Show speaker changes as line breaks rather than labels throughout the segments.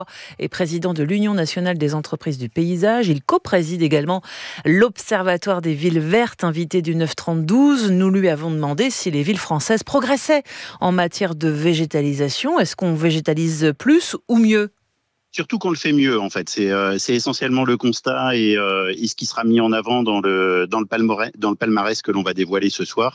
est président de l'Union nationale des entreprises du paysage. Il co-préside également l'Observatoire des villes vertes, invité du 9-30-12. Nous lui avons demandé si les villes françaises progressaient en matière de végétalisation. Est-ce qu'on végétalise plus ou mieux ?
Surtout qu'on le fait mieux, en fait. C'est essentiellement le constat et ce qui sera mis en avant dans le palmarès que l'on va dévoiler ce soir.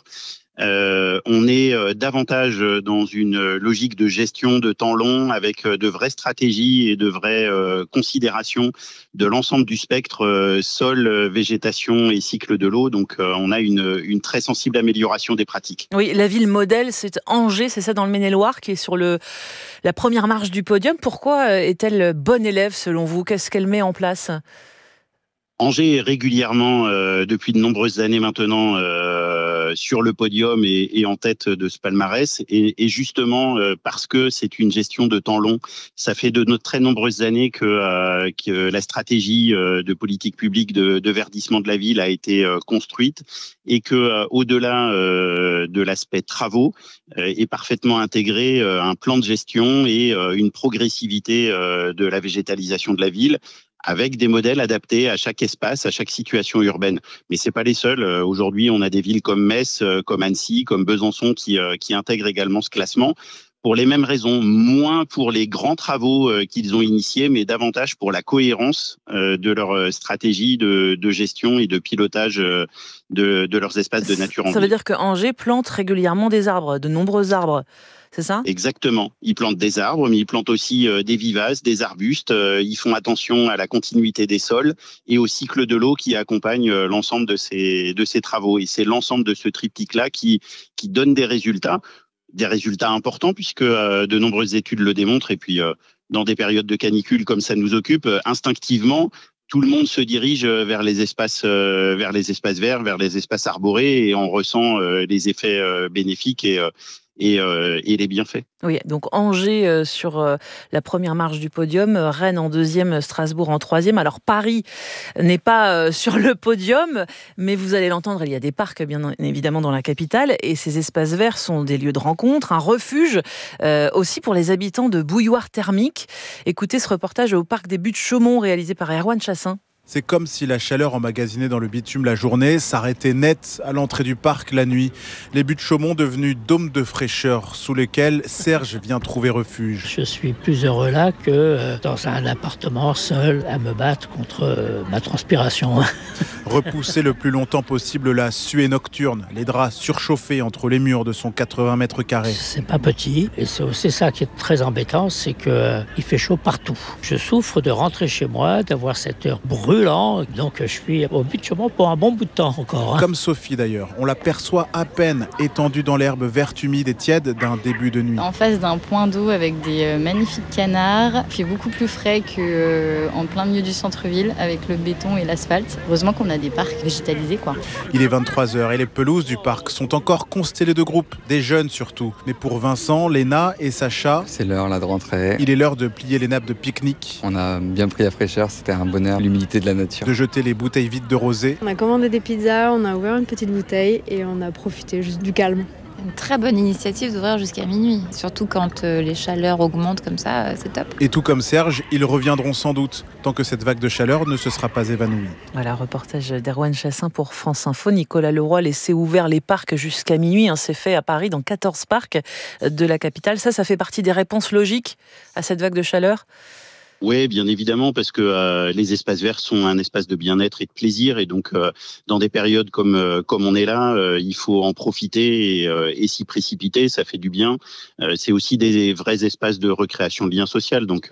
On est davantage dans une logique de gestion de temps long avec de vraies stratégies et de vraies considérations de l'ensemble du spectre sol, végétation et cycle de l'eau. Donc on a une très sensible amélioration des pratiques.
Oui, la ville modèle, c'est Angers, c'est ça, dans le Maine-et-Loire, qui est sur la première marche du podium. Pourquoi est-elle bonne élève selon vous ? Qu'est-ce qu'elle met en place ?
Angers est régulièrement, depuis de nombreuses années maintenant, sur le podium et en tête de ce palmarès. Et justement, parce que c'est une gestion de temps long, ça fait de très nombreuses années que la stratégie de politique publique de verdissement de la ville a été construite et que au-delà de l'aspect travaux, est parfaitement intégré un plan de gestion et une progressivité de la végétalisation de la ville, avec des modèles adaptés à chaque espace, à chaque situation urbaine. Mais c'est pas les seuls. Aujourd'hui, on a des villes comme Metz, comme Annecy, comme Besançon qui intègrent également ce classement. Pour les mêmes raisons, moins pour les grands travaux qu'ils ont initiés, mais davantage pour la cohérence de leur stratégie de gestion et de pilotage de leurs espaces de nature en ville.
Ça veut dire que Angers plante régulièrement des arbres, de nombreux arbres. C'est ça ?
Exactement. Ils plantent des arbres, mais ils plantent aussi des vivaces, des arbustes. Ils font attention à la continuité des sols et au cycle de l'eau qui accompagne l'ensemble de ces travaux. Et c'est l'ensemble de ce triptyque-là qui donne des résultats importants puisque de nombreuses études le démontrent. Et puis, dans des périodes de canicule comme ça nous occupe, instinctivement, tout le monde se dirige vers les espaces verts, vers les espaces arborés, et on ressent les effets bénéfiques et les bienfaits.
Oui, donc Angers sur la première marche du podium, Rennes en deuxième, Strasbourg en troisième. Alors Paris n'est pas sur le podium, mais vous allez l'entendre, il y a des parcs bien évidemment dans la capitale, et ces espaces verts sont des lieux de rencontre, un refuge aussi pour les habitants de bouilloires thermiques. Écoutez ce reportage au parc des Buttes-Chaumont réalisé par Erwan Chassin.
C'est comme si la chaleur emmagasinée dans le bitume la journée s'arrêtait net à l'entrée du parc la nuit. Les Buttes-Chaumont devenus dômes de fraîcheur sous lesquels Serge vient trouver refuge.
Je suis plus heureux là que dans un appartement seul à me battre contre ma transpiration.
Repousser le plus longtemps possible la suée nocturne, les draps surchauffés entre les murs de son 80 mètres carrés.
C'est pas petit et c'est aussi ça qui est très embêtant, c'est qu'il fait chaud partout. Je souffre de rentrer chez moi, d'avoir cette heure brûlante, donc je suis au Buttes-Chaumont pour un bon bout de temps encore.
Comme Sophie d'ailleurs, on l'aperçoit à peine étendue dans l'herbe verte humide et tiède d'un début de nuit.
En face d'un point d'eau avec des magnifiques canards, il fait beaucoup plus frais qu'en plein milieu du centre-ville avec le béton et l'asphalte. Heureusement qu'on a des parcs végétalisés, quoi.
Il est 23h et les pelouses du parc sont encore constellées de groupes, des jeunes surtout. Mais pour Vincent, Léna et Sacha,
c'est l'heure là de rentrer.
Il est l'heure de plier les nappes de pique-nique.
On a bien pris la fraîcheur, c'était un bonheur, l'humidité de la nature.
De jeter les bouteilles vides de rosé.
On a commandé des pizzas, on a ouvert une petite bouteille et on a profité juste du calme.
Une très bonne initiative d'ouvrir jusqu'à minuit, surtout quand les chaleurs augmentent comme ça, c'est top.
Et tout comme Serge, ils reviendront sans doute, tant que cette vague de chaleur ne se sera pas évanouie.
Voilà, reportage d'Erwan Chassin pour France Info. Nicolas Leroy laissait ouverts les parcs jusqu'à minuit. C'est fait à Paris, dans 14 parcs de la capitale. Ça fait partie des réponses logiques à cette vague de chaleur ?
Oui, bien évidemment, parce que les espaces verts sont un espace de bien-être et de plaisir, et donc dans des périodes comme on est là, il faut en profiter et s'y précipiter, ça fait du bien. C'est aussi des vrais espaces de recréation de lien social, donc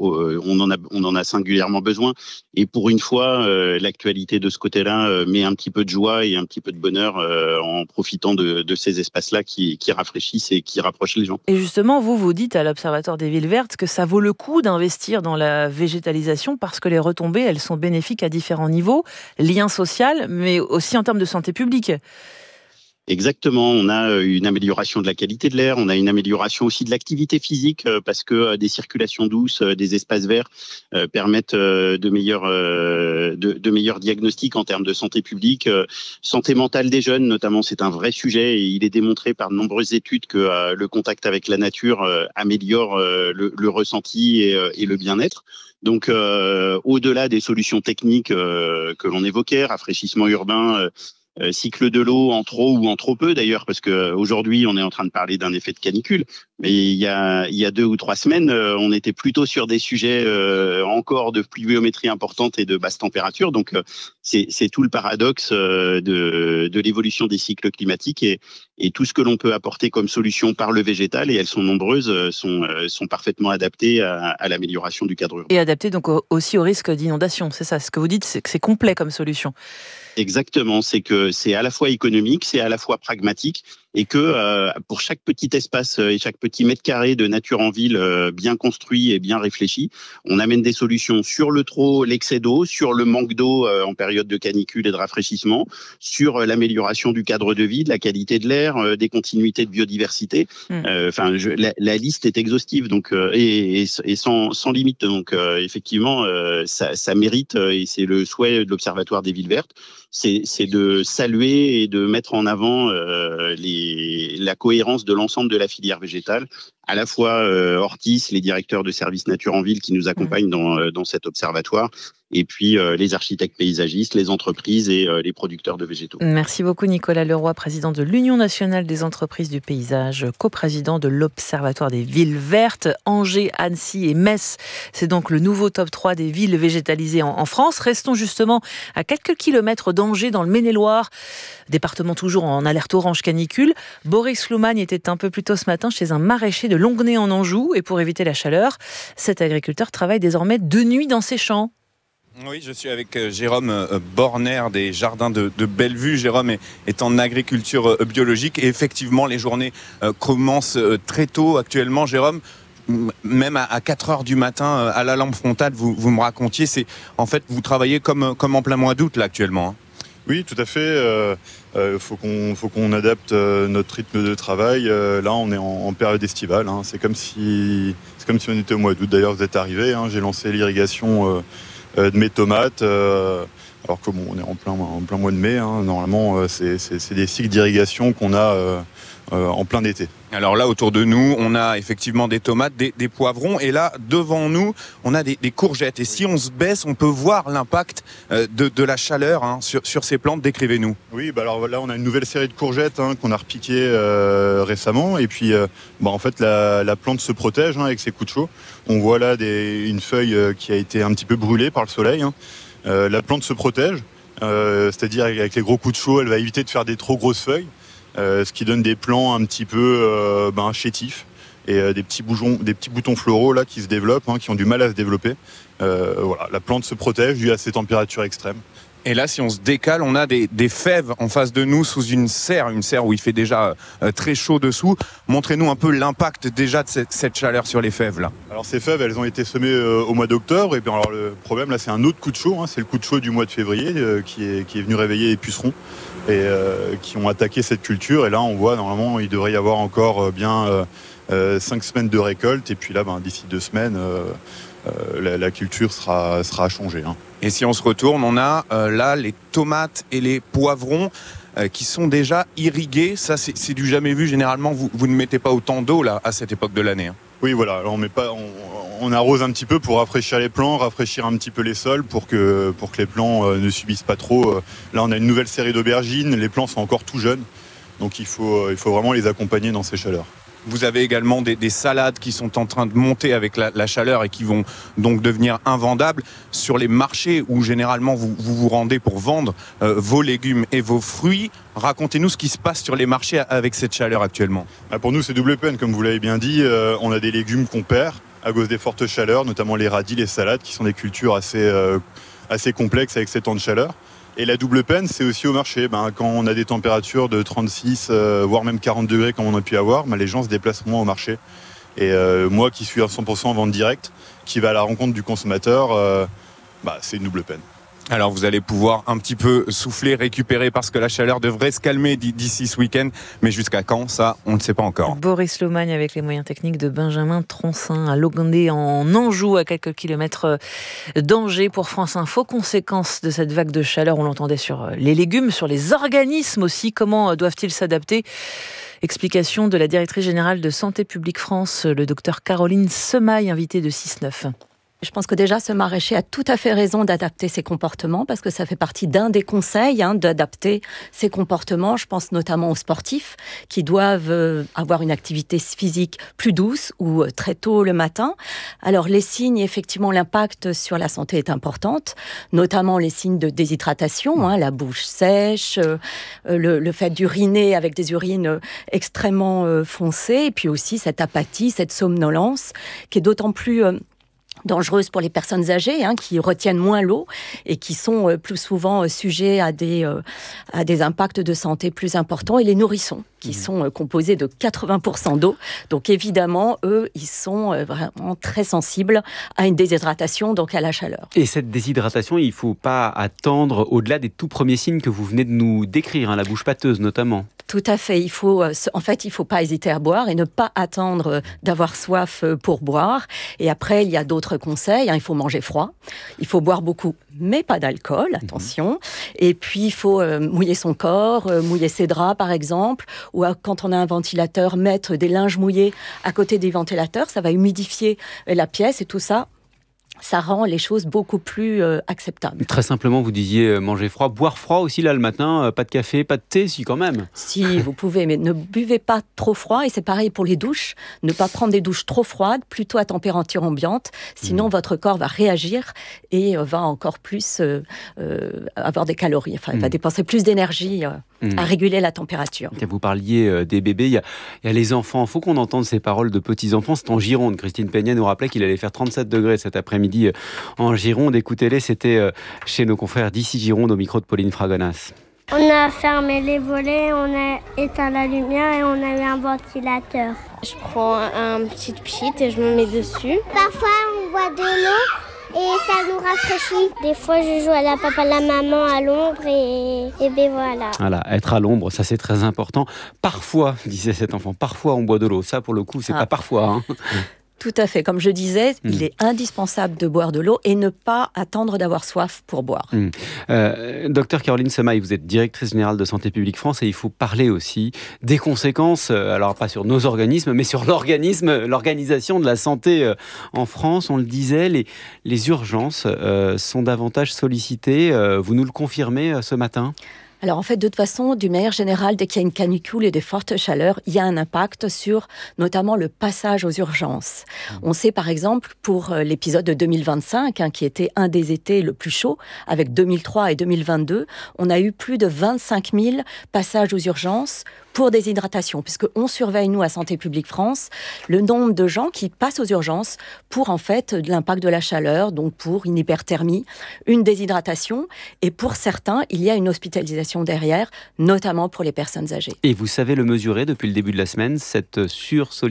on en a singulièrement besoin. Et pour une fois, l'actualité de ce côté-là met un petit peu de joie et un petit peu de bonheur en profitant de ces espaces-là qui rafraîchissent et qui rapprochent les gens.
Et justement, vous dites à l'Observatoire des villes vertes que ça vaut le coup d'investir dans la végétalisation parce que les retombées, elles sont bénéfiques à différents niveaux, lien social, mais aussi en termes de santé publique.
Exactement, on a une amélioration de la qualité de l'air, on a une amélioration aussi de l'activité physique parce que des circulations douces, des espaces verts permettent de meilleurs diagnostics en termes de santé publique. Santé mentale des jeunes, notamment, c'est un vrai sujet et il est démontré par de nombreuses études que le contact avec la nature améliore le ressenti et le bien-être. Donc, au-delà des solutions techniques que l'on évoquait, rafraîchissement urbain, cycle de l'eau en trop ou en trop peu d'ailleurs, parce que aujourd'hui on est en train de parler d'un effet de canicule, mais il y a 2 ou 3 semaines, on était plutôt sur des sujets encore de pluviométrie importante et de basse température. Donc c'est tout le paradoxe de l'évolution des cycles climatiques et tout ce que l'on peut apporter comme solution par le végétal, et elles sont nombreuses, sont parfaitement adaptées à l'amélioration du cadre urbain.
Et adaptées donc aussi au risque d'inondation, c'est ça, ce que vous dites, c'est que c'est complet comme solution.
Exactement, c'est que c'est à la fois économique, c'est à la fois pragmatique, et que pour chaque petit espace et chaque petit mètre carré de nature en ville bien construit et bien réfléchi, on amène des solutions sur le trop, l'excès d'eau, sur le manque d'eau en période de canicule et de rafraîchissement, sur l'amélioration du cadre de vie, de la qualité de l'air, des continuités de biodiversité. La liste est exhaustive, donc et sans limite. Donc effectivement, ça mérite, et c'est le souhait de l'Observatoire des villes vertes, c'est de saluer et de mettre en avant la cohérence de l'ensemble de la filière végétale, à la fois Ortis, les directeurs de services nature en ville qui nous accompagnent dans cet observatoire, et puis les architectes paysagistes, les entreprises et les producteurs de végétaux.
Merci beaucoup Nicolas Leroy, président de l'Union nationale des entreprises du paysage, coprésident de l'Observatoire des villes vertes. Angers, Annecy et Metz, c'est donc le nouveau top 3 des villes végétalisées en France. Restons justement à quelques kilomètres d'Angers, dans le Maine-et-Loire, département toujours en alerte orange canicule. Boris Loumagne était un peu plus tôt ce matin chez un maraîcher de Longuenay en Anjou, et pour éviter la chaleur, cet agriculteur travaille désormais de nuit dans ses champs.
Oui, je suis avec Jérôme Borner des Jardins de Bellevue. Jérôme est en agriculture biologique et effectivement les journées commencent très tôt actuellement. Jérôme, même à 4 heures du matin à la lampe frontale, vous me racontiez, c'est en fait vous travaillez comme en plein mois d'août là actuellement. Hein.
Oui, tout à fait. Faut qu'on adapte notre rythme de travail. Là, on est en période estivale. Hein. C'est comme si on était au mois d'août. D'ailleurs, vous êtes arrivés. Hein. J'ai lancé l'irrigation de mes tomates. Alors que bon, on est en plein mois de mai. Hein. Normalement, c'est des cycles d'irrigation qu'on a en plein été.
Alors là, autour de nous, on a effectivement des tomates, des poivrons, et là, devant nous, on a des courgettes. Et si on se baisse, on peut voir l'impact de la chaleur sur ces plantes. Décrivez-nous.
Oui, alors là, on a une nouvelle série de courgettes qu'on a repiquées récemment. Et puis, en fait, la plante se protège avec ses coups de chaud. On voit là une feuille qui a été un petit peu brûlée par le soleil. La plante se protège, c'est-à-dire avec les gros coups de chaud, elle va éviter de faire des trop grosses feuilles. Ce qui donne des plants un petit peu chétifs et des petits boutons floraux là qui se développent, qui ont du mal à se développer. Voilà, la plante se protège dû à ces températures extrêmes.
Et là, si on se décale, on a des fèves en face de nous sous une serre où il fait déjà très chaud dessous. Montrez-nous un peu l'impact déjà de cette chaleur sur les fèves là.
Alors ces fèves, elles ont été semées au mois d'octobre, et puis alors le problème là, c'est un autre coup de chaud. C'est le coup de chaud du mois de février qui est venu réveiller les pucerons et qui ont attaqué cette culture. Et là, on voit normalement, il devrait y avoir encore 5 semaines de récolte, et puis là, d'ici 2 semaines, la culture sera changée.
Et si on se retourne, on a là les tomates et les poivrons qui sont déjà irrigués. Ça, c'est du jamais vu. Généralement, vous ne mettez pas autant d'eau là à cette époque de l'année.
Oui, voilà. Alors, on arrose un petit peu pour rafraîchir les plants, rafraîchir un petit peu les sols pour que les plants ne subissent pas trop. Là, on a une nouvelle série d'aubergines. Les plants sont encore tout jeunes, donc il faut vraiment les accompagner dans ces chaleurs.
Vous avez également des salades qui sont en train de monter avec la chaleur et qui vont donc devenir invendables. Sur les marchés où généralement vous rendez pour vendre vos légumes et vos fruits, racontez-nous ce qui se passe sur les marchés avec cette chaleur actuellement.
Pour nous, c'est double peine, comme vous l'avez bien dit. On a des légumes qu'on perd à cause des fortes chaleurs, notamment les radis, les salades, qui sont des cultures assez complexes avec ces temps de chaleur. Et la double peine, c'est aussi au marché. Quand on a des températures de 36, voire même 40 degrés comme on a pu avoir, les gens se déplacent moins au marché. Et moi qui suis à 100% en vente directe, qui va à la rencontre du consommateur, c'est une double peine.
Alors vous allez pouvoir un petit peu souffler, récupérer parce que la chaleur devrait se calmer d'ici ce week-end. Mais jusqu'à quand, ça, on ne sait pas encore.
Boris Lomagne avec les moyens techniques de Benjamin Troncin à Logandé en Anjou, à quelques kilomètres d'Angers pour France Info. Conséquence de cette vague de chaleur, on l'entendait sur les légumes, sur les organismes aussi. Comment doivent-ils s'adapter ? Explication de la directrice générale de Santé publique France, le docteur Caroline Semaille, invitée de 6-9.
Je pense que déjà, ce maraîcher a tout à fait raison d'adapter ses comportements parce que ça fait partie d'un des conseils, d'adapter ses comportements. Je pense notamment aux sportifs qui doivent avoir une activité physique plus douce ou très tôt le matin. Alors, les signes, effectivement, l'impact sur la santé est importante, notamment les signes de déshydratation, la bouche sèche, le fait d'uriner avec des urines extrêmement foncées, et puis aussi cette apathie, cette somnolence qui est d'autant plus dangereuse pour les personnes âgées qui retiennent moins l'eau et qui sont plus souvent sujets à des impacts de santé plus importants, et les nourrissons qui sont composés de 80% d'eau. Donc évidemment, eux, ils sont vraiment très sensibles à une déshydratation, donc à la chaleur.
Et cette déshydratation, il ne faut pas attendre au-delà des tout premiers signes que vous venez de nous décrire, la bouche pâteuse notamment.
Tout à fait. Il faut pas hésiter à boire et ne pas attendre d'avoir soif pour boire. Et après, il y a d'autres conseils. Il faut manger froid. Il faut boire beaucoup, mais pas d'alcool. Attention. Et puis, il faut mouiller son corps, mouiller ses draps, par exemple. Ou quand on a un ventilateur, mettre des linges mouillés à côté des ventilateurs. Ça va humidifier la pièce et tout ça. Ça rend les choses beaucoup plus acceptables.
Très simplement, vous disiez manger froid, boire froid aussi là le matin, pas de café, pas de thé, si quand même.
Si, vous pouvez, mais ne buvez pas trop froid, et c'est pareil pour les douches. Ne pas prendre des douches trop froides, plutôt à température ambiante, sinon votre corps va réagir et va encore plus avoir des calories. Enfin, il va dépenser plus d'énergie à réguler la température.
Vous parliez des bébés, il y a les enfants. Il faut qu'on entende ces paroles de petits-enfants. C'est en Gironde. Christine Peña nous rappelait qu'il allait faire 37 degrés cet après-midi en Gironde. Écoutez-les, c'était chez nos confrères d'ici Gironde au micro de Pauline Fragonas.
On a fermé les volets, on a éteint la lumière et on a eu un ventilateur. Je prends un petit pchit et je me mets dessus. Parfois on boit de l'eau et ça nous rafraîchit. Des fois je joue à la papa, la maman à l'ombre et ben voilà.
Voilà, être à l'ombre, ça c'est très important. Parfois, disait cet enfant, parfois on boit de l'eau. Ça pour le coup, c'est pas parfois.
Tout à fait. Comme je disais, il est indispensable de boire de l'eau et ne pas attendre d'avoir soif pour boire.
Docteur Caroline Semaille, vous êtes directrice générale de Santé publique France et il faut parler aussi des conséquences, alors pas sur nos organismes, mais sur l'organisation de la santé en France. On le disait, les urgences sont davantage sollicitées. Vous nous le confirmez ce matin ?
Alors en fait, de toute façon, d'une manière générale, dès qu'il y a une canicule et des fortes chaleurs, il y a un impact sur notamment le passage aux urgences. On sait par exemple pour l'épisode de 2025, qui était un des étés le plus chaud, avec 2003 et 2022, on a eu plus de 25 000 passages aux urgences pour déshydratation, puisqu'on surveille, nous, à Santé publique France, le nombre de gens qui passent aux urgences pour, en fait, l'impact de la chaleur, donc pour une hyperthermie, une déshydratation, et pour certains, il y a une hospitalisation derrière, notamment pour les personnes âgées.
Et vous savez le mesurer depuis le début de la semaine, cette sursollicitation ?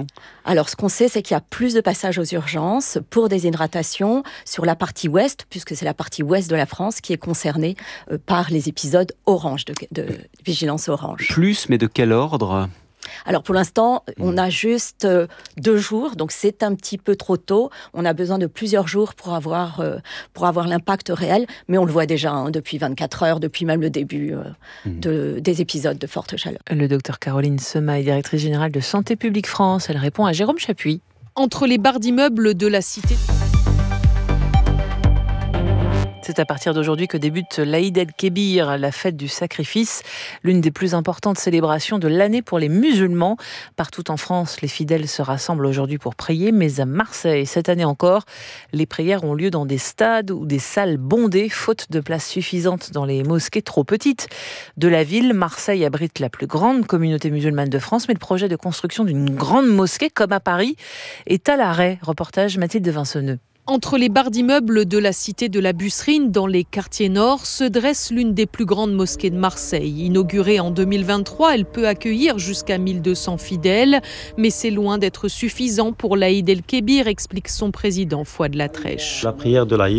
Alors, ce qu'on sait, c'est qu'il y a plus de passages aux urgences pour déshydratation sur la partie ouest, puisque c'est la partie ouest de la France qui est concernée par les épisodes orange, de vigilance orange.
Plus, mais de quel ordre ?
Alors pour l'instant, on a juste 2 jours, donc c'est un petit peu trop tôt. On a besoin de plusieurs jours pour avoir l'impact réel, mais on le voit déjà depuis 24 heures, depuis même le début des épisodes de forte chaleur.
Le docteur Caroline Semaille, directrice générale de Santé publique France, elle répond à Jérôme Chapuis.
Entre les barres d'immeubles de la cité...
C'est à partir d'aujourd'hui que débute l'Aïd el-Kébir, la fête du sacrifice, l'une des plus importantes célébrations de l'année pour les musulmans. Partout en France, les fidèles se rassemblent aujourd'hui pour prier, mais à Marseille, cette année encore, les prières ont lieu dans des stades ou des salles bondées, faute de place suffisante dans les mosquées trop petites de la ville. Marseille abrite la plus grande communauté musulmane de France, mais le projet de construction d'une grande mosquée, comme à Paris, est à l'arrêt. Reportage Mathilde Vincenneux.
Entre les barres d'immeubles de la cité de la Busserine, dans les quartiers nord, se dresse l'une des plus grandes mosquées de Marseille. Inaugurée en 2023, elle peut accueillir jusqu'à 1200 fidèles, mais c'est loin d'être suffisant pour l'Aïd el-Kébir, explique son président Fouad Latrèche.
La prière de l'Aïd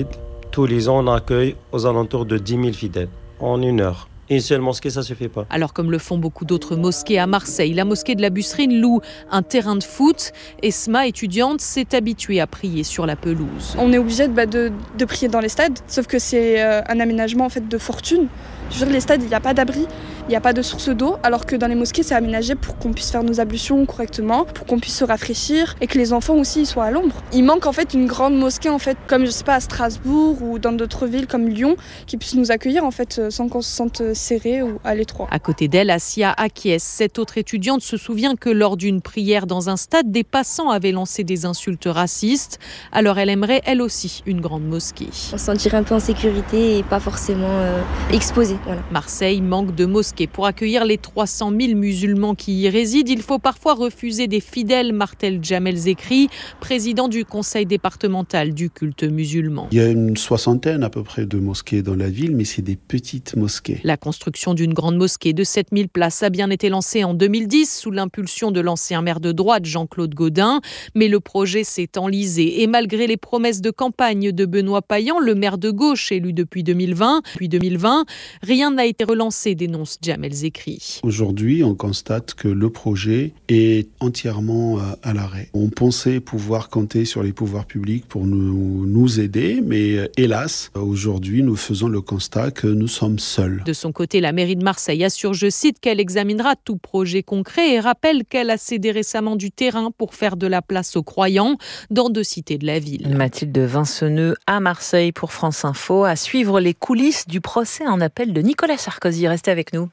Tous les ans, on accueille aux alentours de 10 000 fidèles en 1 heure. Une seule mosquée, ça ne suffit pas.
Alors comme le font beaucoup d'autres mosquées à Marseille, la mosquée de la Busserine loue un terrain de foot. Esma, étudiante, s'est habituée à prier sur la pelouse.
On est obligé de prier dans les stades, sauf que c'est un aménagement en fait de fortune. Je veux dire, les stades, il n'y a pas d'abri, il n'y a pas de source d'eau, alors que dans les mosquées, c'est aménagé pour qu'on puisse faire nos ablutions correctement, pour qu'on puisse se rafraîchir et que les enfants aussi soient à l'ombre. Il manque en fait une grande mosquée, en fait, comme je sais pas, à Strasbourg ou dans d'autres villes comme Lyon, qui puisse nous accueillir en fait sans qu'on se sente serré ou à l'étroit.
À côté d'elle, Assia acquiesce. Cette autre étudiante se souvient que lors d'une prière dans un stade, des passants avaient lancé des insultes racistes. Alors elle aimerait, elle aussi, une grande mosquée.
On se sentirait un peu en sécurité et pas forcément exposé. Voilà.
Marseille manque de mosquées. Pour accueillir les 300 000 musulmans qui y résident, il faut parfois refuser des fidèles, martèle Jamel Zekri, président du conseil départemental du culte musulman.
Il y a une 60aine à peu près de mosquées dans la ville, mais c'est des petites mosquées.
La construction d'une grande mosquée de 7000 places a bien été lancée en 2010 sous l'impulsion de l'ancien maire de droite Jean-Claude Gaudin, mais le projet s'est enlisé et malgré les promesses de campagne de Benoît Payan, le maire de gauche élu depuis 2020, rien n'a été relancé, dénonce Jamel Zekri.
Aujourd'hui, on constate que le projet est entièrement à l'arrêt. On pensait pouvoir compter sur les pouvoirs publics pour nous aider, mais hélas, aujourd'hui, nous faisons le constat que nous sommes seuls.
De son côté, la mairie de Marseille assure, je cite, qu'elle examinera tout projet concret et rappelle qu'elle a cédé récemment du terrain pour faire de la place aux croyants dans 2 cités de la ville.
Mathilde Vinceneux à Marseille pour France Info, à suivre les coulisses du procès en appel de Nicolas Sarkozy. Restez avec nous.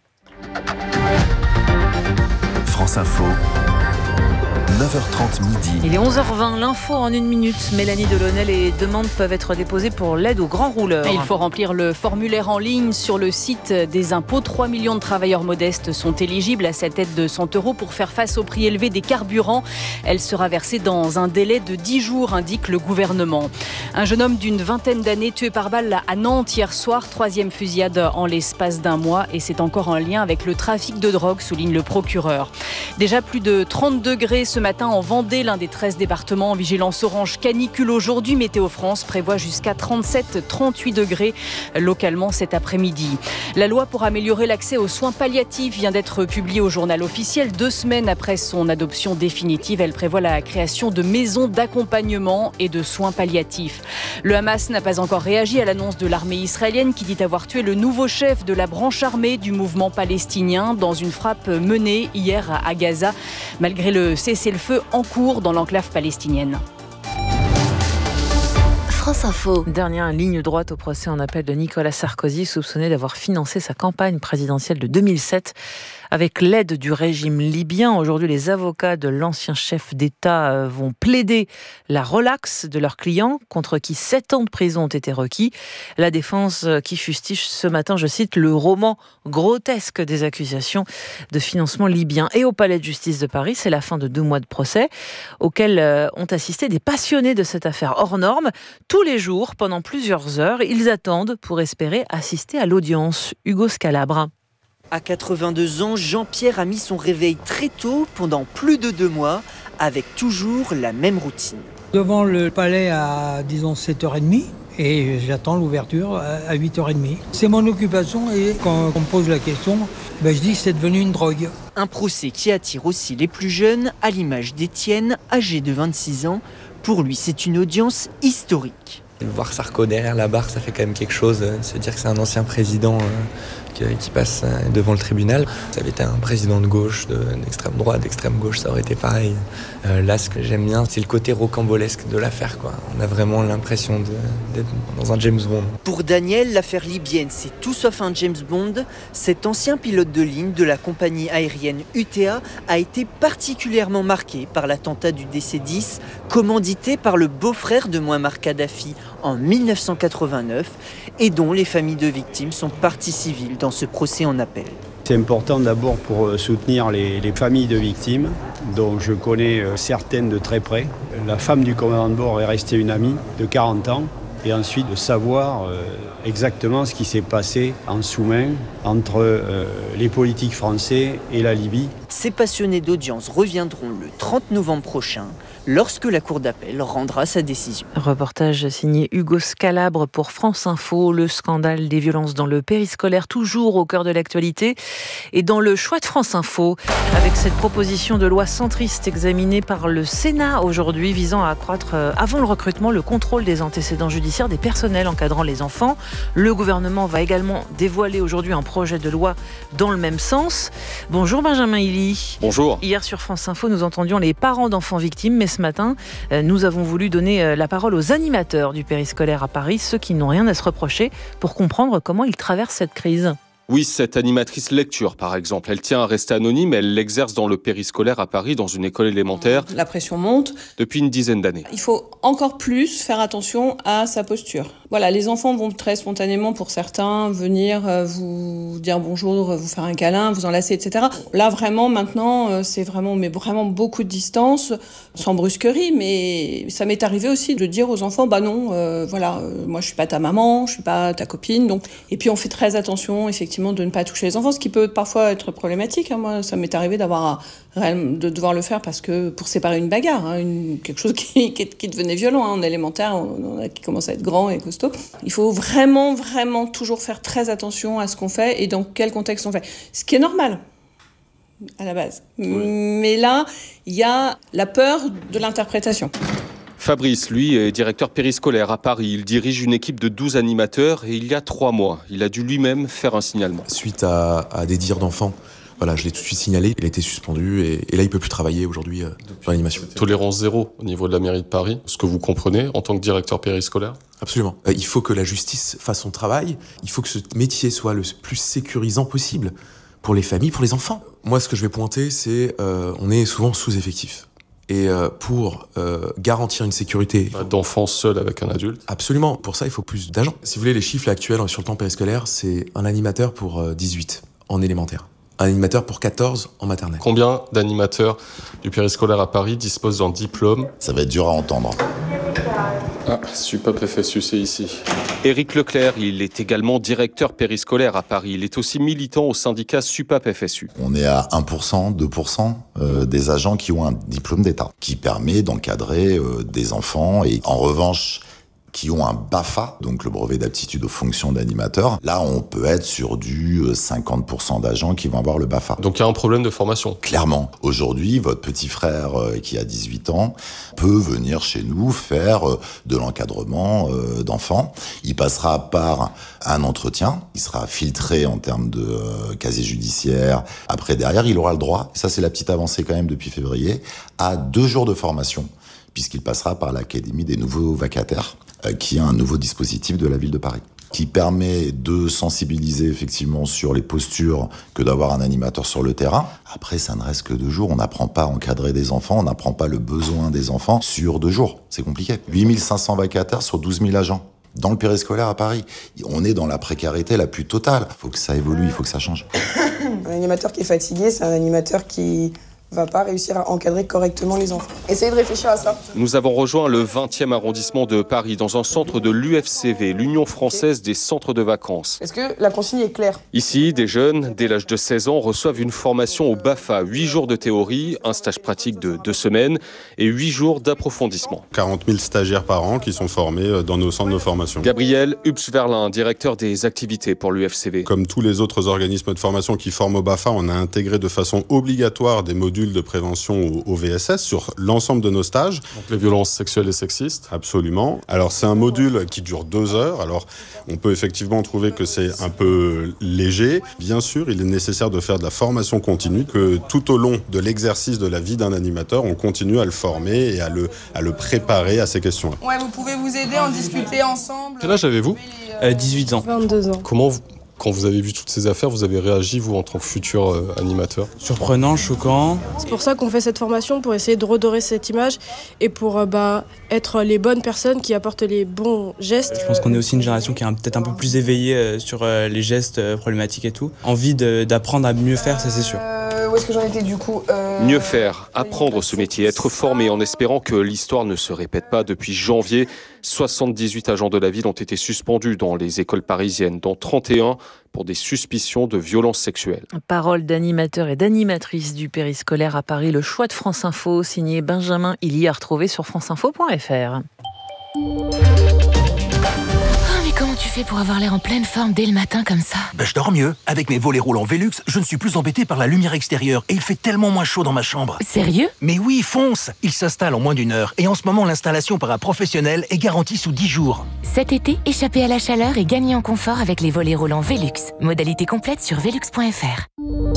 France Info, 9h30 midi.
Il est 11h20, l'info en 1 minute. Mélanie Delaunay, les demandes peuvent être déposées pour l'aide aux grands rouleurs.
Il faut remplir le formulaire en ligne sur le site des impôts. 3 millions de travailleurs modestes sont éligibles à cette aide de 100 € pour faire face au prix élevé des carburants. Elle sera versée dans un délai de 10 jours, indique le gouvernement. Un jeune homme d'une 20aine d'années tué par balle à Nantes hier soir. 3e fusillade en l'espace d'1 mois et c'est encore en lien avec le trafic de drogue, souligne le procureur. Déjà plus de 30 degrés ce matin en Vendée, l'un des 13 départements en vigilance orange canicule aujourd'hui. Météo France prévoit jusqu'à 37-38 degrés localement cet après-midi. La loi pour améliorer l'accès aux soins palliatifs vient d'être publiée au journal officiel 2 semaines après son adoption définitive. Elle prévoit la création de maisons d'accompagnement et de soins palliatifs. Le Hamas n'a pas encore réagi à l'annonce de l'armée israélienne qui dit avoir tué le nouveau chef de la branche armée du mouvement palestinien dans une frappe menée hier à Gaza, malgré le cessez-le-feu en cours dans l'enclave palestinienne.
France Info. Dernière ligne droite au procès en appel de Nicolas Sarkozy, soupçonné d'avoir financé sa campagne présidentielle de 2007 avec l'aide du régime libyen. Aujourd'hui, les avocats de l'ancien chef d'État vont plaider la relaxe de leurs clients, contre qui 7 ans de prison ont été requis. La défense qui fustige ce matin, je cite, le roman grotesque des accusations de financement libyen. Et au palais de justice de Paris, c'est la fin de 2 mois de procès auxquels ont assisté des passionnés de cette affaire hors norme. Tous les jours, pendant plusieurs heures, ils attendent pour espérer assister à l'audience. Hugo Scalabre.
À 82 ans, Jean-Pierre a mis son réveil très tôt pendant plus de 2 mois, avec toujours la même routine.
Devant le palais à, disons, 7h30 et j'attends l'ouverture à 8h30. C'est mon occupation et quand on me pose la question, je dis que c'est devenu une drogue.
Un procès qui attire aussi les plus jeunes, à l'image d'Étienne, âgé de 26 ans. Pour lui, c'est une audience historique.
Voir Sarko derrière la barre, ça fait quand même quelque chose. Se dire que c'est un ancien président qui passe devant le tribunal. Ça avait été un président de gauche, d'extrême droite, d'extrême gauche, ça aurait été pareil. Là, ce que j'aime bien, c'est le côté rocambolesque de l'affaire, quoi. On a vraiment l'impression d'être dans un James Bond.
Pour Daniel, l'affaire libyenne, c'est tout sauf un James Bond. Cet ancien pilote de ligne de la compagnie aérienne UTA a été particulièrement marqué par l'attentat du DC-10, commandité par le beau-frère de Mouammar Kadhafi en 1989 et dont les familles de victimes sont partie civile dans ce procès en appel.
C'est important d'abord pour soutenir les familles de victimes, dont je connais certaines de très près. La femme du commandant de bord est restée une amie de 40 ans. Et ensuite de savoir exactement ce qui s'est passé en sous-main entre les politiques français et la Libye.
Ces passionnés d'audience reviendront le 30 novembre prochain lorsque la Cour d'appel rendra sa décision.
Reportage signé Hugo Scalabre pour France Info. Le scandale des violences dans le périscolaire, toujours au cœur de l'actualité. Et dans le choix de France Info, avec cette proposition de loi centriste examinée par le Sénat aujourd'hui, visant à accroître, avant le recrutement, le contrôle des antécédents judiciaires des personnels encadrant les enfants. Le gouvernement va également dévoiler aujourd'hui un projet de loi dans le même sens. Bonjour Benjamin Hilly.
Bonjour.
Hier sur France Info, nous entendions les parents d'enfants victimes, mais ce matin, nous avons voulu donner la parole aux animateurs du périscolaire à Paris, ceux qui n'ont rien à se reprocher, pour comprendre comment ils traversent cette crise.
Oui, cette animatrice lecture, par exemple, elle tient à rester anonyme, elle l'exerce dans le périscolaire à Paris, dans une école élémentaire.
La pression monte.
Depuis une dizaine d'années.
Il faut encore plus faire attention à sa posture. Voilà, les enfants vont très spontanément, pour certains, venir vous dire bonjour, vous faire un câlin, vous enlacer, etc. Là, vraiment, maintenant, c'est vraiment beaucoup de distance, sans brusquerie, mais ça m'est arrivé aussi de dire aux enfants, bah non, moi je suis pas ta maman, je suis pas ta copine, donc. Et puis on fait très attention, effectivement, de ne pas toucher les enfants, ce qui peut parfois être problématique. Moi, ça m'est arrivé de devoir le faire parce que pour séparer une bagarre, quelque chose qui devenait violent. En élémentaire, on a qui commence à être grand et costaud. Il faut vraiment, vraiment toujours faire très attention à ce qu'on fait et dans quel contexte on fait. Ce qui est normal à la base. Oui. Mais là, il y a la peur de l'interprétation.
Fabrice, lui, est directeur périscolaire à Paris. Il dirige une équipe de 12 animateurs et il y a 3 mois, il a dû lui-même faire un signalement.
Suite à des dires d'enfants, je l'ai tout de suite signalé. Il a été suspendu et là, il ne peut plus travailler aujourd'hui dans l'animation.
Tolérance zéro au niveau de la mairie de Paris, ce que vous comprenez en tant que directeur périscolaire ?
Absolument. Il faut que la justice fasse son travail. Il faut que ce métier soit le plus sécurisant possible pour les familles, pour les enfants. Moi, ce que je vais pointer, c'est on est souvent sous-effectif. Et pour garantir une sécurité...
D'enfants seuls avec un adulte.
Absolument. Pour ça, il faut plus d'agents. Si vous voulez, les chiffres actuels sur le temps périscolaire, c'est un animateur pour 18 en élémentaire. Un animateur pour 14 en maternelle.
Combien d'animateurs du périscolaire à Paris disposent d'un diplôme ?
Ça va être dur à entendre.
Ah, SUPAP FSU, c'est ici.
Éric Leclerc, il est également directeur périscolaire à Paris. Il est aussi militant au syndicat SUPAP FSU.
On est à 1%, 2% des agents qui ont un diplôme d'État, qui permet d'encadrer des enfants. Et en revanche, qui ont un BAFA, donc le brevet d'aptitude aux fonctions d'animateur. Là, on peut être sur du 50% d'agents qui vont avoir le BAFA.
Donc il y a un problème de formation.
Clairement. Aujourd'hui, votre petit frère qui a 18 ans peut venir chez nous faire de l'encadrement d'enfants. Il passera par un entretien. Il sera filtré en termes de casier judiciaire. Après, derrière, il aura le droit, ça c'est la petite avancée quand même depuis février, à 2 jours de formation, puisqu'il passera par l'Académie des nouveaux vacataires, qui est un nouveau dispositif de la ville de Paris, qui permet de sensibiliser effectivement sur les postures que d'avoir un animateur sur le terrain. Après, ça ne reste que 2 jours. On n'apprend pas à encadrer des enfants, on n'apprend pas le besoin des enfants sur 2 jours. C'est compliqué. 8500 vacataires sur 12 000 agents. Dans le périscolaire à Paris, on est dans la précarité la plus totale. Il faut que ça évolue, il faut que ça change.
Un animateur qui est fatigué, c'est un animateur qui va pas réussir à encadrer correctement les enfants. Essayez de réfléchir à ça.
Nous avons rejoint le 20e arrondissement de Paris, dans un centre de l'UFCV, l'Union française des centres de vacances.
Est-ce que la consigne est claire ?
Ici, des jeunes, dès l'âge de 16 ans, reçoivent une formation au BAFA, 8 jours de théorie, un stage pratique de 2 semaines et 8 jours d'approfondissement.
40 000 stagiaires par an qui sont formés dans nos centres de formation.
Gabriel Hubsverlin, directeur des activités pour l'UFCV.
Comme tous les autres organismes de formation qui forment au BAFA, on a intégré de façon obligatoire des modules de prévention au VSS sur l'ensemble de nos stages.
Donc les violences sexuelles et sexistes.
Absolument. Alors c'est un module qui dure 2 heures. Alors on peut effectivement trouver que c'est un peu léger. Bien sûr, il est nécessaire de faire de la formation continue, que tout au long de l'exercice de la vie d'un animateur, on continue à le former et à le préparer à ces questions-là.
Ouais, vous pouvez vous aider, en discuter ensemble.
Quel âge avez-vous ?
18 ans.
22 ans.
Quand vous avez vu toutes ces affaires, vous avez réagi, vous, en tant que futur animateur ?
Surprenant, choquant.
C'est pour ça qu'on fait cette formation, pour essayer de redorer cette image et pour être les bonnes personnes qui apportent les bons gestes.
Je pense qu'on est aussi une génération qui est peut-être un peu plus éveillée sur les gestes problématiques et tout. Envie d'apprendre à mieux faire, ça c'est sûr.
où est-ce que j'en étais du coup
Mieux faire, apprendre ce métier, être formé en espérant que l'histoire ne se répète pas. Depuis janvier, 78 agents de la ville ont été suspendus dans les écoles parisiennes, dont 31 pour des suspicions de violences sexuelles.
Parole d'animateurs et d'animatrices du périscolaire à Paris. Le choix de France Info, signé Benjamin Illy, à retrouver sur franceinfo.fr.
Comment tu fais pour avoir l'air en pleine forme dès le matin comme ça ?
Je dors mieux. Avec mes volets roulants Velux, je ne suis plus embêté par la lumière extérieure et il fait tellement moins chaud dans ma chambre.
Sérieux ?
Mais oui, fonce ! Il s'installe en moins d'1 heure et en ce moment, l'installation par un professionnel est garantie sous 10 jours.
Cet été, échappez à la chaleur et gagnez en confort avec les volets roulants Velux. Modalité complète sur velux.fr.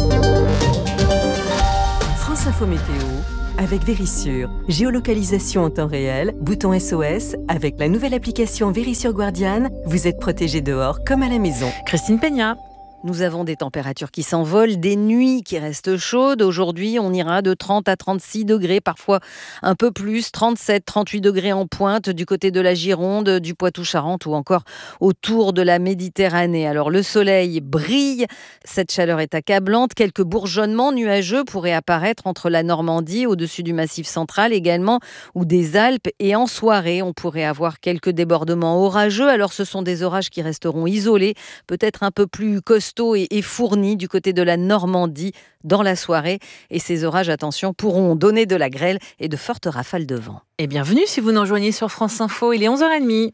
France Info Météo avec Vérissure. Géolocalisation en temps réel, bouton SOS. Avec la nouvelle application Vérissure Guardian, vous êtes protégé dehors comme à la maison.
Christine Peña.
Nous avons des températures qui s'envolent, des nuits qui restent chaudes. Aujourd'hui, on ira de 30 à 36 degrés, parfois un peu plus, 37, 38 degrés en pointe du côté de la Gironde, du Poitou-Charentes ou encore autour de la Méditerranée. Alors le soleil brille, cette chaleur est accablante. Quelques bourgeonnements nuageux pourraient apparaître entre la Normandie, au-dessus du Massif central également, ou des Alpes. Et en soirée, on pourrait avoir quelques débordements orageux. Alors ce sont des orages qui resteront isolés, peut-être un peu plus costauds et fournis du côté de la Normandie dans la soirée. Et ces orages, attention, pourront donner de la grêle et de fortes rafales de vent.
Et bienvenue si vous nous rejoignez sur France Info, il est 11h30.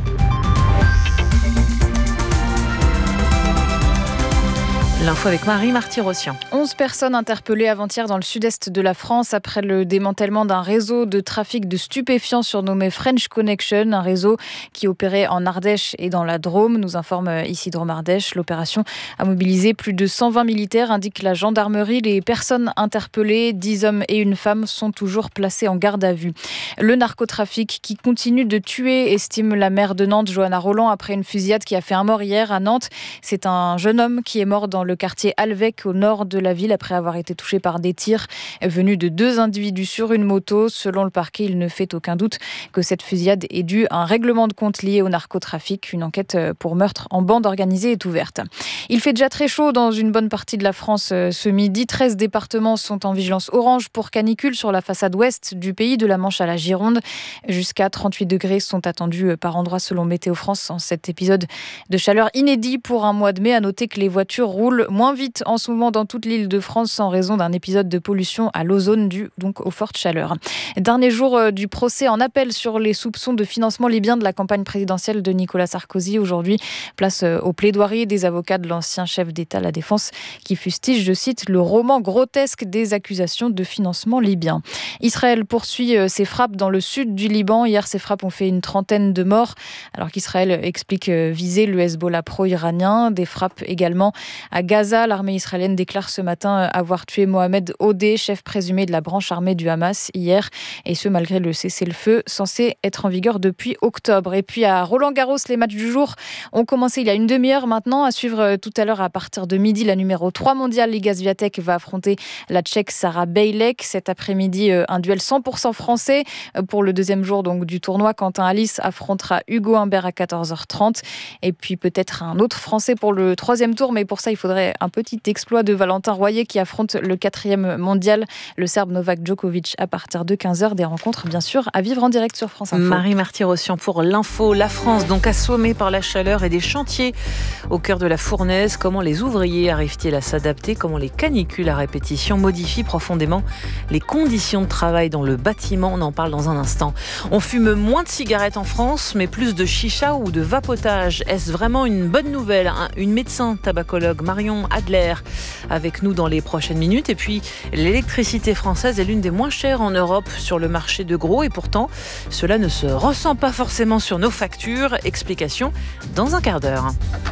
L'info avec Marie Marty-Rossian.
11 personnes interpellées avant-hier dans le sud-est de la France après le démantèlement d'un réseau de trafic de stupéfiants surnommé French Connection, un réseau qui opérait en Ardèche et dans la Drôme, nous informe ici Drôme Ardèche. L'opération a mobilisé plus de 120 militaires, indique la gendarmerie. Les personnes interpellées, 10 hommes et une femme, sont toujours placées en garde à vue. Le narcotrafic qui continue de tuer, estime la maire de Nantes, Johanna Roland, après une fusillade qui a fait un mort hier à Nantes. C'est un jeune homme qui est mort dans le quartier Alvec au nord de la ville après avoir été touché par des tirs venus de 2 individus sur une moto. Selon le parquet, il ne fait aucun doute que cette fusillade est due à un règlement de compte lié au narcotrafic. Une enquête pour meurtre en bande organisée est ouverte. Il fait déjà très chaud dans une bonne partie de la France ce midi. 13 départements sont en vigilance orange pour canicule sur la façade ouest du pays, de la Manche à la Gironde. Jusqu'à 38 degrés sont attendus par endroits selon Météo France en cet épisode de chaleur inédit pour un mois de mai. À noter que les voitures roulent moins vite en ce moment dans toute l'île de France en raison d'un épisode de pollution à l'ozone dû donc aux fortes chaleurs. Dernier jour du procès en appel sur les soupçons de financement libyen de la campagne présidentielle de Nicolas Sarkozy. Aujourd'hui, place aux plaidoiries des avocats de l'ancien chef d'État, la défense, qui fustige, je cite, le roman grotesque des accusations de financement libyen. Israël poursuit ses frappes dans le sud du Liban. Hier, ces frappes ont fait une trentaine de morts, alors qu'Israël explique viser le Hezbollah pro-iranien. Des frappes également à Gaza. L'armée israélienne déclare ce matin avoir tué Mohamed Odeh, chef présumé de la branche armée du Hamas, hier. Et ce, malgré le cessez-le-feu censé être en vigueur depuis octobre. Et puis à Roland-Garros, les matchs du jour ont commencé il y a une demi-heure maintenant. À suivre tout à l'heure à partir de midi, la numéro 3 mondiale, Iga Swiatek, va affronter la Tchèque Sara Bejlek. Cet après-midi, un duel 100% français pour le deuxième jour donc, du tournoi. Quentin Alice affrontera Hugo Humbert à 14h30. Et puis peut-être un autre Français pour le troisième tour. Mais pour ça, il faudrait un petit exploit de Valentin Royer qui affronte le 4e mondial, le Serbe Novak Djokovic, à partir de 15h. Des rencontres, bien sûr, à vivre en direct sur France Info.
Marie Marty-Rossian pour l'info. La France, donc assommée par la chaleur et des chantiers au cœur de la fournaise. Comment les ouvriers arrivent-ils à s'adapter ? Comment les canicules à répétition modifient profondément les conditions de travail dans le bâtiment ? On en parle dans un instant. On fume moins de cigarettes en France, mais plus de chicha ou de vapotage. Est-ce vraiment une bonne nouvelle ? Une médecin tabacologue, Marion Adler, avec nous dans les prochaines minutes. Et puis, l'électricité française est l'une des moins chères en Europe sur le marché de gros. Et pourtant, cela ne se ressent pas forcément sur nos factures. Explication dans un quart d'heure.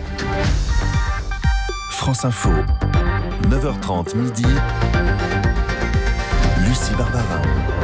France Info, 9h30 midi. Lucie Barbarin.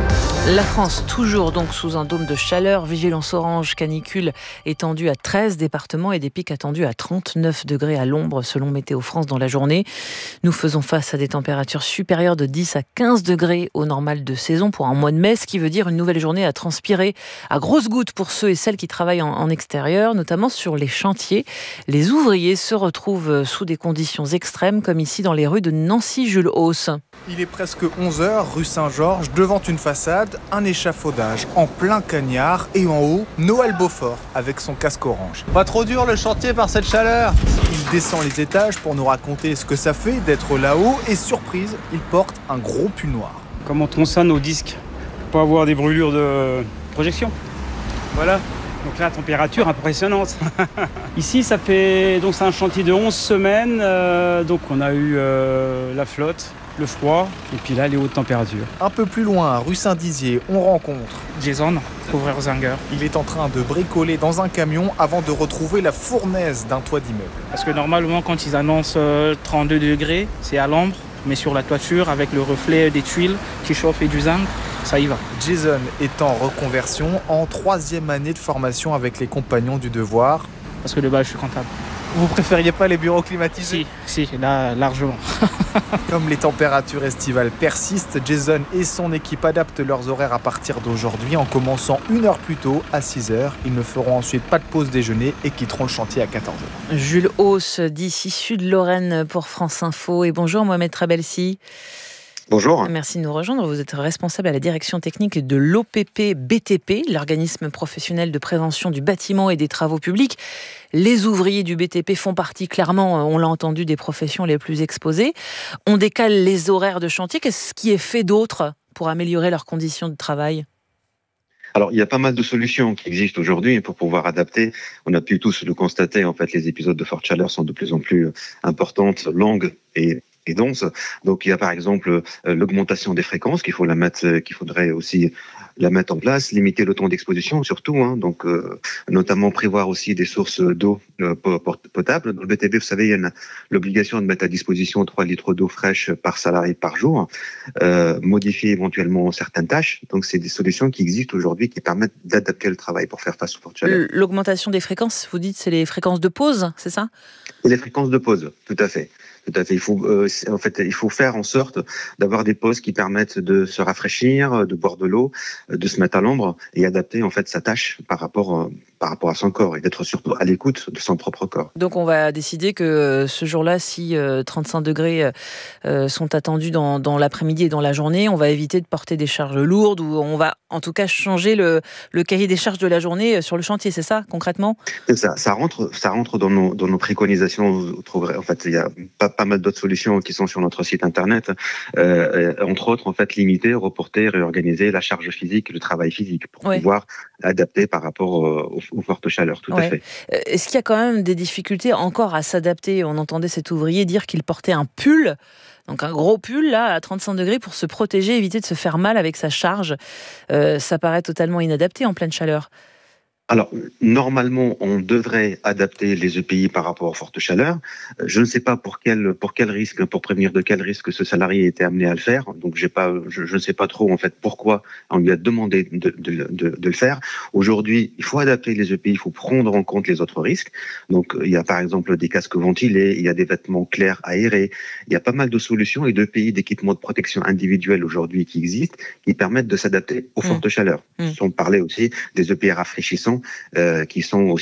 La France, toujours donc sous un dôme de chaleur, vigilance orange, canicule étendue à 13 départements et des pics attendus à 39 degrés à l'ombre selon Météo France dans la journée. Nous faisons face à des températures supérieures de 10 à 15 degrés au normal de saison pour un mois de mai, ce qui veut dire une nouvelle journée à transpirer à grosses gouttes pour ceux et celles qui travaillent en extérieur, notamment sur les chantiers. Les ouvriers se retrouvent sous des conditions extrêmes comme ici dans les rues de Nancy-Jules-Hauss.
Il est presque 11h, rue Saint-Georges, devant une façade, un échafaudage en plein cagnard et en haut, Noël Beaufort avec son casque orange.
Pas trop dur le chantier par cette chaleur.
Il descend les étages pour nous raconter ce que ça fait d'être là-haut et surprise, il porte un gros pull noir.
Comment on sonne au disque pour pas avoir des brûlures de projection. Voilà. Donc là, température impressionnante. Ici, c'est un chantier de 11 semaines. Donc on a eu la flotte, le froid et puis là les hautes températures.
Un peu plus loin, rue Saint-Dizier, on rencontre
Jason, couvreur Zanger.
Il est en train de bricoler dans un camion avant de retrouver la fournaise d'un toit d'immeuble.
Parce que normalement quand ils annoncent 32 degrés, c'est à l'ombre, mais sur la toiture avec le reflet des tuiles qui chauffent et du zinc, ça y va.
Jason est en reconversion, en 3e année de formation avec les compagnons du devoir.
Parce que de base je suis comptable.
Vous préfériez pas les bureaux climatisés ?
Si, là, largement.
Comme les températures estivales persistent, Jason et son équipe adaptent leurs horaires à partir d'aujourd'hui en commençant 1 heure plus tôt, à 6h. Ils ne feront ensuite pas de pause déjeuner et quitteront le chantier à 14h.
Jules Hauss, d'ici Sud-Lorraine pour France Info. Et bonjour Mohamed Trabelsi.
Bonjour.
Merci de nous rejoindre. Vous êtes responsable à la direction technique de l'OPP-BTP, l'organisme professionnel de prévention du bâtiment et des travaux publics. Les ouvriers du BTP font partie, clairement, on l'a entendu, des professions les plus exposées. On décale les horaires de chantier. Qu'est-ce qui est fait d'autre pour améliorer leurs conditions de travail ?
Alors, il y a pas mal de solutions qui existent aujourd'hui pour pouvoir adapter. On a pu tous le constater. En fait, les épisodes de forte chaleur sont de plus en plus importantes, longues et denses. Donc, il y a par exemple l'augmentation des fréquences qu'il faudrait aussi la mettre en place, limiter le temps d'exposition surtout. Donc, notamment prévoir aussi des sources d'eau potable. Dans le BTP, vous savez, il y a l'obligation de mettre à disposition 3 litres d'eau fraîche par salarié par jour. Modifier éventuellement certaines tâches. Donc, c'est des solutions qui existent aujourd'hui qui permettent d'adapter le travail pour faire face aux fortes chaleurs.
L'augmentation des fréquences, vous dites, c'est les fréquences de pause, c'est ça ?
Et les fréquences de pause, tout à fait. Il faut faire en sorte d'avoir des pauses qui permettent de se rafraîchir, de boire de l'eau, de se mettre à l'ombre et adapter en fait sa tâche par rapport à son corps et d'être surtout à l'écoute de son propre corps.
Donc on va décider que ce jour-là, si 35 degrés sont attendus dans l'après-midi et dans la journée, on va éviter de porter des charges lourdes ou on va en tout cas changer le cahier des charges de la journée sur le chantier, c'est ça concrètement ?
C'est ça, ça rentre dans nos préconisations. Vous trouverez, en fait, il y a pas mal d'autres solutions qui sont sur notre site internet, entre autres en fait limiter, reporter, réorganiser la charge physique, le travail physique pour pouvoir adapter par rapport aux fortes chaleurs, tout à fait.
Est-ce qu'il y a quand même des difficultés encore à s'adapter ? On entendait cet ouvrier dire qu'il portait un pull, donc un gros pull là à 35 degrés pour se protéger, éviter de se faire mal avec sa charge. Ça paraît totalement inadapté en pleine chaleur.
Alors, normalement, on devrait adapter les EPI par rapport aux fortes chaleurs. Je ne sais pas pour quel risque, pour prévenir de quel risque ce salarié était amené à le faire. Donc, je ne sais pas trop, en fait, pourquoi on lui a demandé de le faire. Aujourd'hui, il faut adapter les EPI, il faut prendre en compte les autres risques. Donc, il y a par exemple des casques ventilés, il y a des vêtements clairs aérés. Il y a pas mal de solutions et d'EPI, d'équipements de protection individuels aujourd'hui qui existent, qui permettent de s'adapter aux fortes chaleurs. On parlait aussi des EPI rafraîchissants qui sont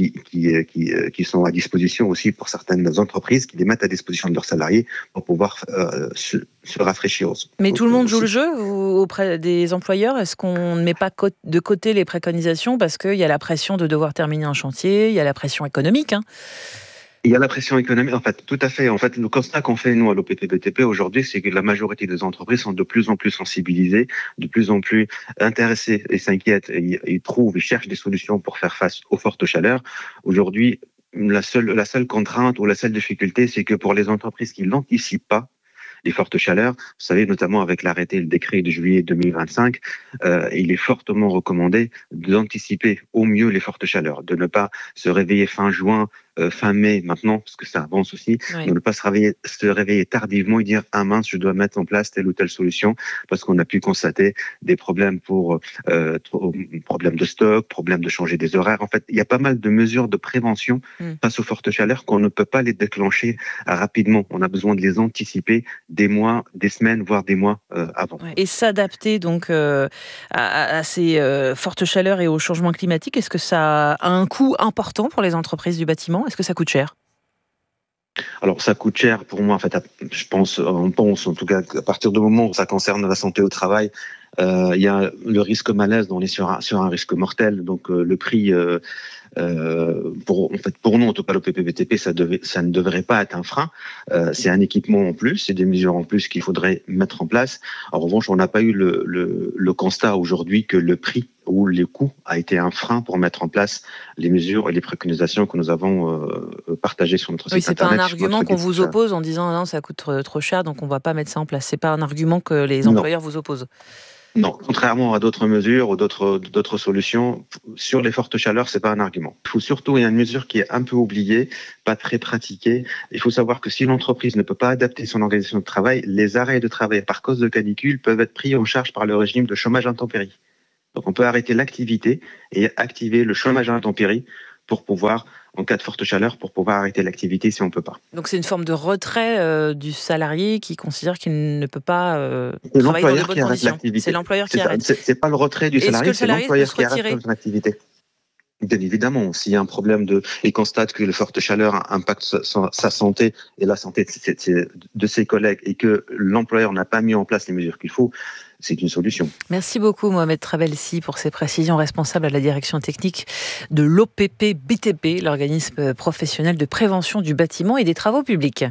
à disposition aussi pour certaines entreprises qui les mettent à disposition de leurs salariés pour pouvoir se rafraîchir.
Mais tout le monde joue le jeu auprès des employeurs ? Est-ce qu'on ne met pas de côté les préconisations parce qu'il y a la pression de devoir terminer un chantier, il y a la pression économique
Il y a la pression économique, en fait, tout à fait. En fait, le constat qu'on fait, nous, à l'OPP-BTP aujourd'hui, c'est que la majorité des entreprises sont de plus en plus sensibilisées, de plus en plus intéressées et s'inquiètent et cherchent des solutions pour faire face aux fortes chaleurs. Aujourd'hui, la seule contrainte ou la seule difficulté, c'est que pour les entreprises qui n'anticipent pas les fortes chaleurs, vous savez, notamment avec l'arrêté, le décret de juillet 2025, il est fortement recommandé d'anticiper au mieux les fortes chaleurs, de ne pas se réveiller fin juin fin mai maintenant, parce que ça avance aussi, de ne pas se réveiller tardivement et dire ah mince, je dois mettre en place telle ou telle solution, parce qu'on a pu constater des problèmes problèmes de stock, problèmes de changer des horaires. En fait, il y a pas mal de mesures de prévention face aux fortes chaleurs qu'on ne peut pas les déclencher rapidement. On a besoin de les anticiper des mois, des semaines, voire des mois avant.
Et s'adapter donc à ces fortes chaleurs et au changement climatique, est-ce que ça a un coût important pour les entreprises du bâtiment ? Est-ce que ça coûte cher ?
Alors, ça coûte cher pour moi. En fait, on pense en tout cas qu'à partir du moment où ça concerne la santé au travail, il y a le risque malaise, on est sur un risque mortel. Donc, le prix, pour nous, en tout cas, le PPBTP, ça ne devrait pas être un frein. C'est un équipement en plus, c'est des mesures en plus qu'il faudrait mettre en place. En revanche, on n'a pas eu le constat aujourd'hui que le prix ou les coûts a été un frein pour mettre en place les mesures et les préconisations que nous avons partagées sur notre site internet.
Oui, c'est pas un argument qu'on vous oppose en disant non, ça coûte trop cher, donc on va pas mettre ça en place. C'est pas un argument que les employeurs vous opposent.
Non, contrairement à d'autres mesures ou d'autres solutions, sur les fortes chaleurs, c'est pas un argument. Il y a une mesure qui est un peu oubliée, pas très pratiquée. Il faut savoir que si l'entreprise ne peut pas adapter son organisation de travail, les arrêts de travail par cause de canicule peuvent être pris en charge par le régime de chômage intempérie. Donc on peut arrêter l'activité et activer le chômage intempérie pour pouvoir, en cas de forte chaleur, pour pouvoir arrêter l'activité si on ne peut pas.
Donc c'est une forme de retrait du salarié qui considère qu'il ne peut pas travailler dans de bonnes conditions. C'est l'employeur qui arrête.
C'est pas le retrait du salarié, c'est l'employeur qui arrête son activité. Bien évidemment, s'il y a un problème il constate que la forte chaleur impacte sa santé et la santé de ses collègues et que l'employeur n'a pas mis en place les mesures qu'il faut, c'est une solution.
Merci beaucoup Mohamed Trabelsi pour ces précisions, responsable à la direction technique de l'OPP-BTP, l'organisme professionnel de prévention du bâtiment et des travaux publics.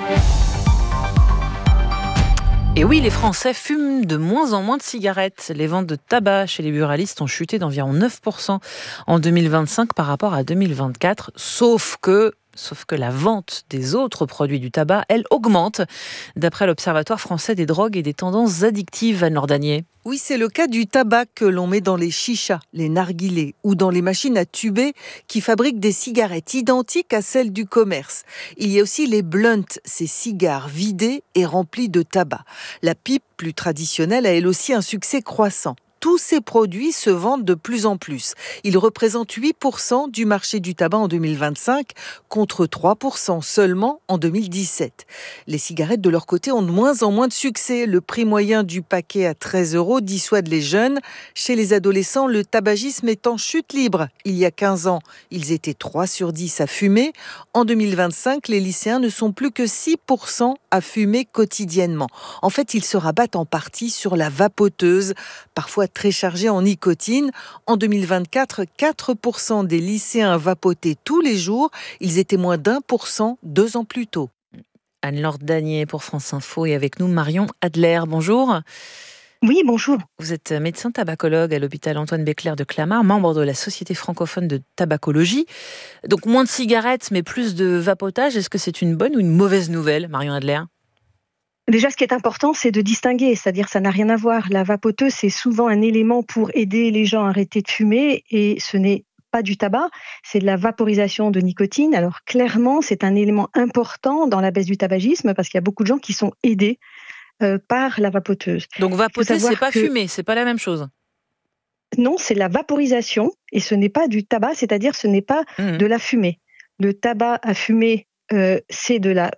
Et oui, les Français fument de moins en moins de cigarettes. Les ventes de tabac chez les buralistes ont chuté d'environ 9% en 2025 par rapport à 2024, sauf que la vente des autres produits du tabac, elle, augmente, d'après l'Observatoire français des drogues et des tendances addictives, Anne Lordanier.
Oui, c'est le cas du tabac que l'on met dans les chichas, les narguilés ou dans les machines à tuber qui fabriquent des cigarettes identiques à celles du commerce. Il y a aussi les blunts, ces cigares vidés et remplis de tabac. La pipe, plus traditionnelle, a elle aussi un succès croissant. Tous ces produits se vendent de plus en plus. Ils représentent 8% du marché du tabac en 2025, contre 3% seulement en 2017. Les cigarettes, de leur côté, ont de moins en moins de succès. Le prix moyen du paquet à 13 € dissuade les jeunes. Chez les adolescents, le tabagisme est en chute libre. Il y a 15 ans, ils étaient 3 sur 10 à fumer. En 2025, les lycéens ne sont plus que 6% à fumer quotidiennement. En fait, ils se rabattent en partie sur la vapoteuse, parfois très chargée en nicotine. En 2024, 4% des lycéens vapotaient tous les jours. Ils étaient moins d'1% 2 ans plus tôt.
Anne-Laure Danier pour France Info et avec nous Marion Adler. Bonjour.
Oui, bonjour.
Vous êtes médecin tabacologue à l'hôpital Antoine Béclair de Clamart, membre de la Société francophone de tabacologie. Donc moins de cigarettes, mais plus de vapotage. Est-ce que c'est une bonne ou une mauvaise nouvelle, Marion Adler ?
Déjà, ce qui est important, c'est de distinguer, c'est-à-dire ça n'a rien à voir. La vapoteuse, c'est souvent un élément pour aider les gens à arrêter de fumer et ce n'est pas du tabac, c'est de la vaporisation de nicotine. Alors clairement, c'est un élément important dans la baisse du tabagisme parce qu'il y a beaucoup de gens qui sont aidés par la vapoteuse.
Donc vapoter, c'est pas fumer, c'est pas la même chose.
Non, c'est la vaporisation et ce n'est pas du tabac, c'est-à-dire ce n'est pas de la fumée. Le tabac à fumer, c'est de la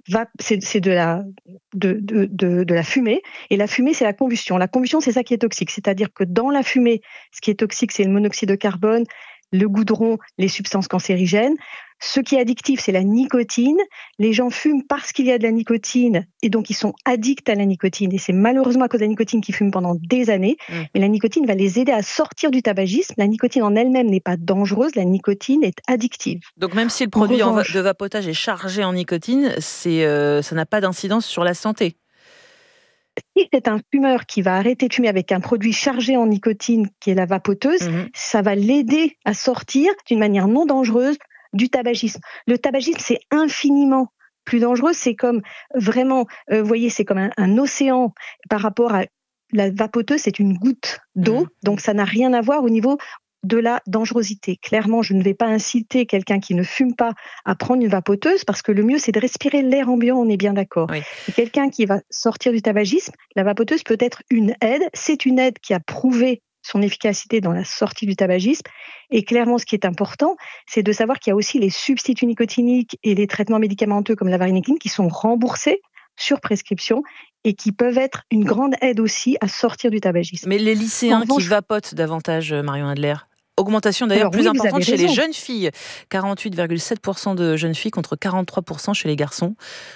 fumée et la fumée c'est la combustion. La combustion c'est ça qui est toxique, c'est-à-dire que dans la fumée, ce qui est toxique c'est le monoxyde de carbone, le goudron, les substances cancérigènes. Ce qui est addictif, c'est la nicotine. Les gens fument parce qu'il y a de la nicotine et donc ils sont addicts à la nicotine. Et c'est malheureusement à cause de la nicotine qu'ils fument pendant des années. Mais la nicotine va les aider à sortir du tabagisme. La nicotine en elle-même n'est pas dangereuse, la nicotine est addictive.
Donc même si le produit de vapotage est chargé en nicotine, ça n'a pas d'incidence sur la santé.
Si c'est un fumeur qui va arrêter de fumer avec un produit chargé en nicotine, qui est la vapoteuse, ça va l'aider à sortir d'une manière non dangereuse du tabagisme. Le tabagisme, c'est infiniment plus dangereux. C'est comme vraiment, vous voyez, c'est comme un océan par rapport à la vapoteuse, c'est une goutte d'eau. Donc ça n'a rien à voir au niveau de la dangerosité. Clairement, je ne vais pas inciter quelqu'un qui ne fume pas à prendre une vapoteuse parce que le mieux, c'est de respirer l'air ambiant, on est bien d'accord.
Oui.
Et quelqu'un qui va sortir du tabagisme, la vapoteuse peut être une aide. C'est une aide qui a prouvé son efficacité dans la sortie du tabagisme. Et clairement, ce qui est important, c'est de savoir qu'il y a aussi les substituts nicotiniques et les traitements médicamenteux comme la varenicline qui sont remboursés sur prescription et qui peuvent être une grande aide aussi à sortir du tabagisme.
Mais les lycéens qui vapotent davantage, Marion Adler, augmentation d'ailleurs plus importante chez les jeunes filles, 48,7% de jeunes filles contre 43% chez les garçons. Pourquoi ?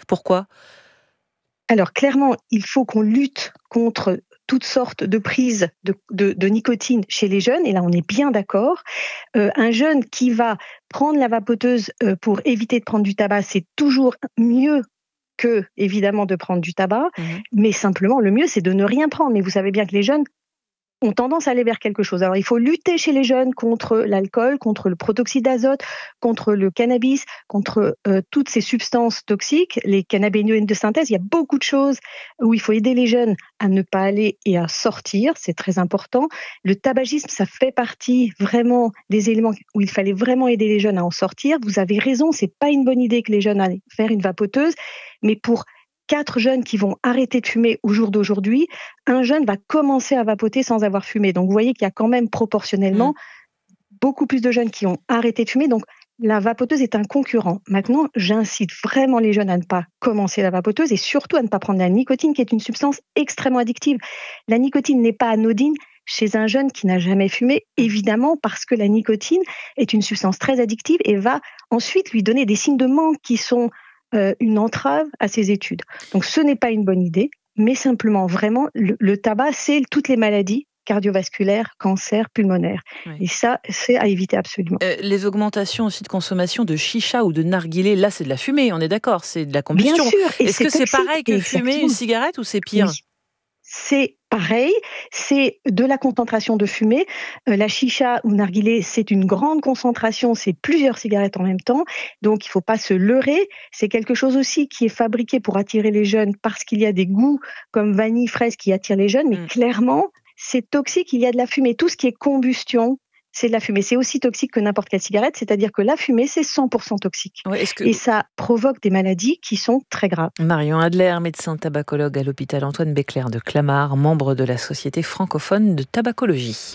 Alors clairement, il faut qu'on lutte contre toutes sortes de prises de nicotine chez les jeunes, et là on est bien d'accord. Un jeune qui va prendre la vapoteuse pour éviter de prendre du tabac, c'est toujours mieux que, évidemment, de prendre du tabac, mais simplement, le mieux, c'est de ne rien prendre. Mais vous savez bien que les jeunes ont tendance à aller vers quelque chose. Alors, il faut lutter chez les jeunes contre l'alcool, contre le protoxyde d'azote, contre le cannabis, contre toutes ces substances toxiques, les cannabinoïdes de synthèse. Il y a beaucoup de choses où il faut aider les jeunes à ne pas aller et à sortir. C'est très important. Le tabagisme, ça fait partie vraiment des éléments où il fallait vraiment aider les jeunes à en sortir. Vous avez raison, c'est pas une bonne idée que les jeunes aillent faire une vapoteuse, mais pour 4 jeunes qui vont arrêter de fumer au jour d'aujourd'hui, un jeune va commencer à vapoter sans avoir fumé. Donc, vous voyez qu'il y a quand même proportionnellement beaucoup plus de jeunes qui ont arrêté de fumer. Donc, la vapoteuse est un concurrent. Maintenant, j'incite vraiment les jeunes à ne pas commencer la vapoteuse et surtout à ne pas prendre la nicotine, qui est une substance extrêmement addictive. La nicotine n'est pas anodine chez un jeune qui n'a jamais fumé, évidemment, parce que la nicotine est une substance très addictive et va ensuite lui donner des signes de manque qui sont une entrave à ses études. Donc ce n'est pas une bonne idée, mais simplement vraiment le tabac, c'est toutes les maladies cardiovasculaires, cancer, pulmonaire. Oui. Et ça, c'est à éviter absolument.
Les augmentations aussi de consommation de chicha ou de narguilé, là c'est de la fumée, on est d'accord, c'est de la combustion.
Bien sûr.
Est-ce que c'est pareil que fumer une cigarette ou c'est pire ?
Oui. C'est pareil, c'est de la concentration de fumée. La chicha ou narguilé, c'est une grande concentration, c'est plusieurs cigarettes en même temps. Donc, il ne faut pas se leurrer. C'est quelque chose aussi qui est fabriqué pour attirer les jeunes parce qu'il y a des goûts comme vanille, fraise qui attirent les jeunes. Mais clairement, c'est toxique, il y a de la fumée. Tout ce qui est combustion, c'est de la fumée. C'est aussi toxique que n'importe quelle cigarette, c'est-à-dire que la fumée, c'est 100% toxique.
Ouais,
et ça provoque des maladies qui sont très graves.
Marion Adler, médecin tabacologue à l'hôpital Antoine Béclair de Clamart, membre de la Société francophone de tabacologie.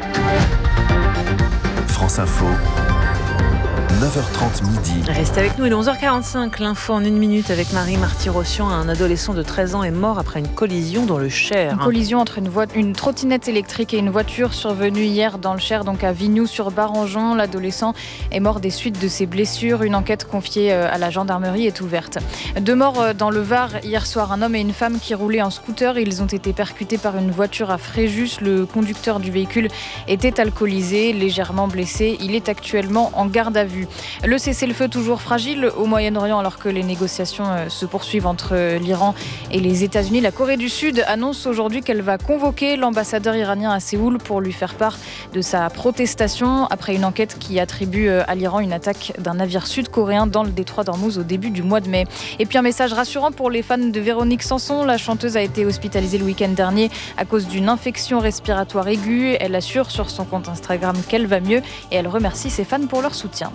France Info, 9h30 midi.
Restez avec nous, il est 11h45, l'info en 1 minute avec Marie Marty-Rossian. Un adolescent de 13 ans est mort après une collision dans le Cher.
Une collision entre une trottinette électrique et une voiture survenue hier dans le Cher, donc à Vignoux-sur-Barangeon. L'adolescent est mort des suites de ses blessures. Une enquête confiée à la gendarmerie est ouverte. 2 morts dans le Var hier soir, un homme et une femme qui roulaient en scooter. Ils ont été percutés par une voiture à Fréjus. Le conducteur du véhicule était alcoolisé, légèrement blessé. Il est actuellement en garde à vue. Le cessez-le-feu toujours fragile au Moyen-Orient alors que les négociations se poursuivent entre l'Iran et les États-Unis. La Corée du Sud annonce aujourd'hui qu'elle va convoquer l'ambassadeur iranien à Séoul pour lui faire part de sa protestation après une enquête qui attribue à l'Iran une attaque d'un navire sud-coréen dans le détroit d'Ormuz au début du mois de mai. Et puis un message rassurant pour les fans de Véronique Sanson. La chanteuse a été hospitalisée le week-end dernier à cause d'une infection respiratoire aiguë. Elle assure sur son compte Instagram qu'elle va mieux et elle remercie ses fans pour leur soutien.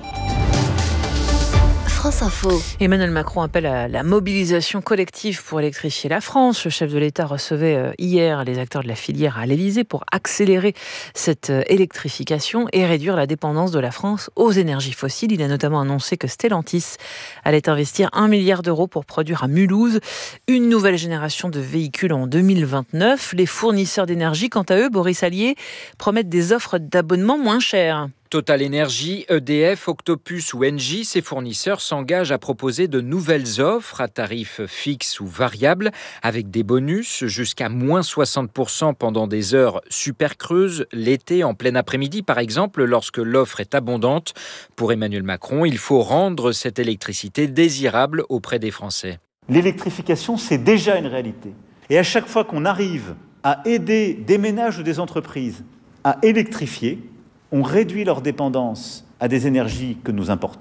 France Info.
Emmanuel Macron appelle à la mobilisation collective pour électrifier la France. Le chef de l'État recevait hier les acteurs de la filière à l'Élysée pour accélérer cette électrification et réduire la dépendance de la France aux énergies fossiles. Il a notamment annoncé que Stellantis allait investir 1 milliard d'euros pour produire à Mulhouse une nouvelle génération de véhicules en 2029. Les fournisseurs d'énergie, quant à eux, Boris Allier, promettent des offres d'abonnement moins chères.
Total Energy, EDF, Octopus ou Engie, ces fournisseurs s'engagent à proposer de nouvelles offres à tarifs fixes ou variables avec des bonus jusqu'à moins 60% pendant des heures super creuses, l'été en plein après-midi par exemple, lorsque l'offre est abondante. Pour Emmanuel Macron, il faut rendre cette électricité désirable auprès des Français.
L'électrification, c'est déjà une réalité. Et à chaque fois qu'on arrive à aider des ménages ou des entreprises à électrifier, on réduit leur dépendance à des énergies que nous importons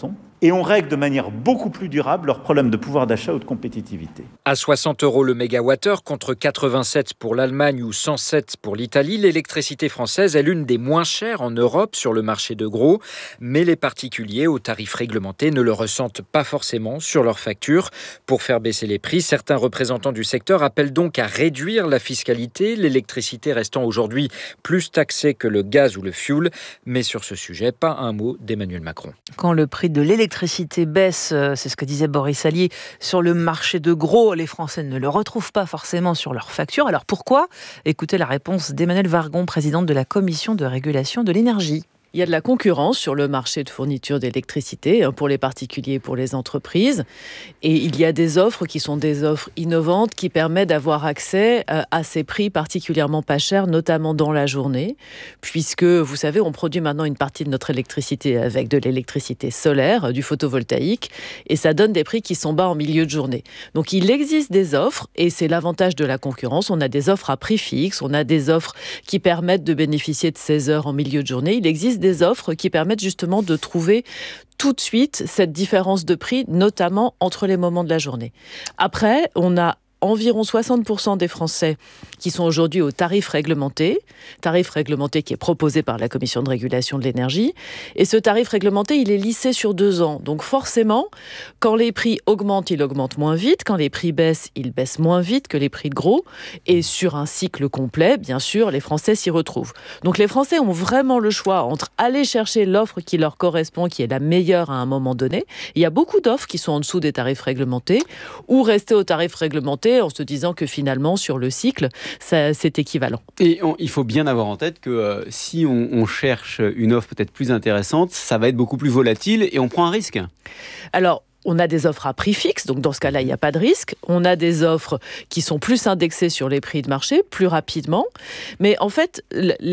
et on règle de manière beaucoup plus durable leurs problèmes de pouvoir d'achat ou de compétitivité.
À 60 € le mégawattheure contre 87 pour l'Allemagne ou 107 pour l'Italie, l'électricité française est l'une des moins chères en Europe sur le marché de gros. Mais les particuliers aux tarifs réglementés ne le ressentent pas forcément sur leurs factures. Pour faire baisser les prix, certains représentants du secteur appellent donc à réduire la fiscalité, l'électricité restant aujourd'hui plus taxée que le gaz ou le fioul. Mais sur ce sujet, pas un mot d'Emmanuel Macron.
Quand le prix de l'électricité baisse, c'est ce que disait Boris Allier, sur le marché de gros, les Français ne le retrouvent pas forcément sur leurs factures. Alors pourquoi ? Écoutez la réponse d'Emmanuelle Wargon, présidente de la Commission de régulation de l'énergie.
Il y a de la concurrence sur le marché de fourniture d'électricité pour les particuliers et pour les entreprises. Et il y a des offres qui sont des offres innovantes qui permettent d'avoir accès à ces prix particulièrement pas chers, notamment dans la journée. Puisque, vous savez, on produit maintenant une partie de notre électricité avec de l'électricité solaire, du photovoltaïque. Et ça donne des prix qui sont bas en milieu de journée. Donc il existe des offres et c'est l'avantage de la concurrence. On a des offres à prix fixe, on a des offres qui permettent de bénéficier de 16 heures en milieu de journée. Il existe des offres qui permettent justement de trouver tout de suite cette différence de prix, notamment entre les moments de la journée. Après, on a environ 60% des Français qui sont aujourd'hui au tarif réglementé qui est proposé par la Commission de régulation de l'énergie. Et ce tarif réglementé, il est lissé sur 2 ans. Donc forcément, quand les prix augmentent, ils augmentent moins vite. Quand les prix baissent, ils baissent moins vite que les prix de gros. Et sur un cycle complet, bien sûr, les Français s'y retrouvent. Donc les Français ont vraiment le choix entre aller chercher l'offre qui leur correspond, qui est la meilleure à un moment donné. Il y a beaucoup d'offres qui sont en dessous des tarifs réglementés, ou rester au tarif réglementé en se disant que finalement, sur le cycle, c'est équivalent.
Et il faut bien avoir en tête que si on cherche une offre peut-être plus intéressante, ça va être beaucoup plus volatile et on prend un risque.
Alors, on a des offres à prix fixe, donc dans ce cas-là, il n'y a pas de risque. On a des offres qui sont plus indexées sur les prix de marché, plus rapidement. Mais en fait,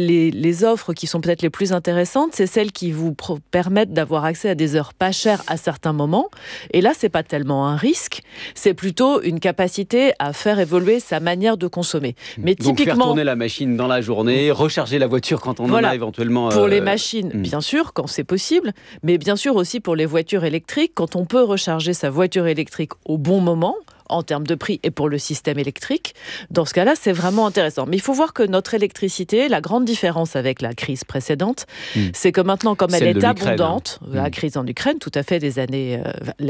les offres qui sont peut-être les plus intéressantes, c'est celles qui vous permettent d'avoir accès à des heures pas chères à certains moments. Et là, c'est pas tellement un risque, c'est plutôt une capacité à faire évoluer sa manière de consommer. Mais
donc
typiquement,
faire tourner la machine dans la journée, recharger la voiture quand on en a éventuellement...
Pour les machines, bien sûr, quand c'est possible, mais bien sûr aussi pour les voitures électriques, quand on peut recharger sa voiture électrique au bon moment, en termes de prix et pour le système électrique. Dans ce cas-là, c'est vraiment intéressant. Mais il faut voir que notre électricité, la grande différence avec la crise précédente, c'est que maintenant, comme elle est abondante, la crise en Ukraine, tout à fait des années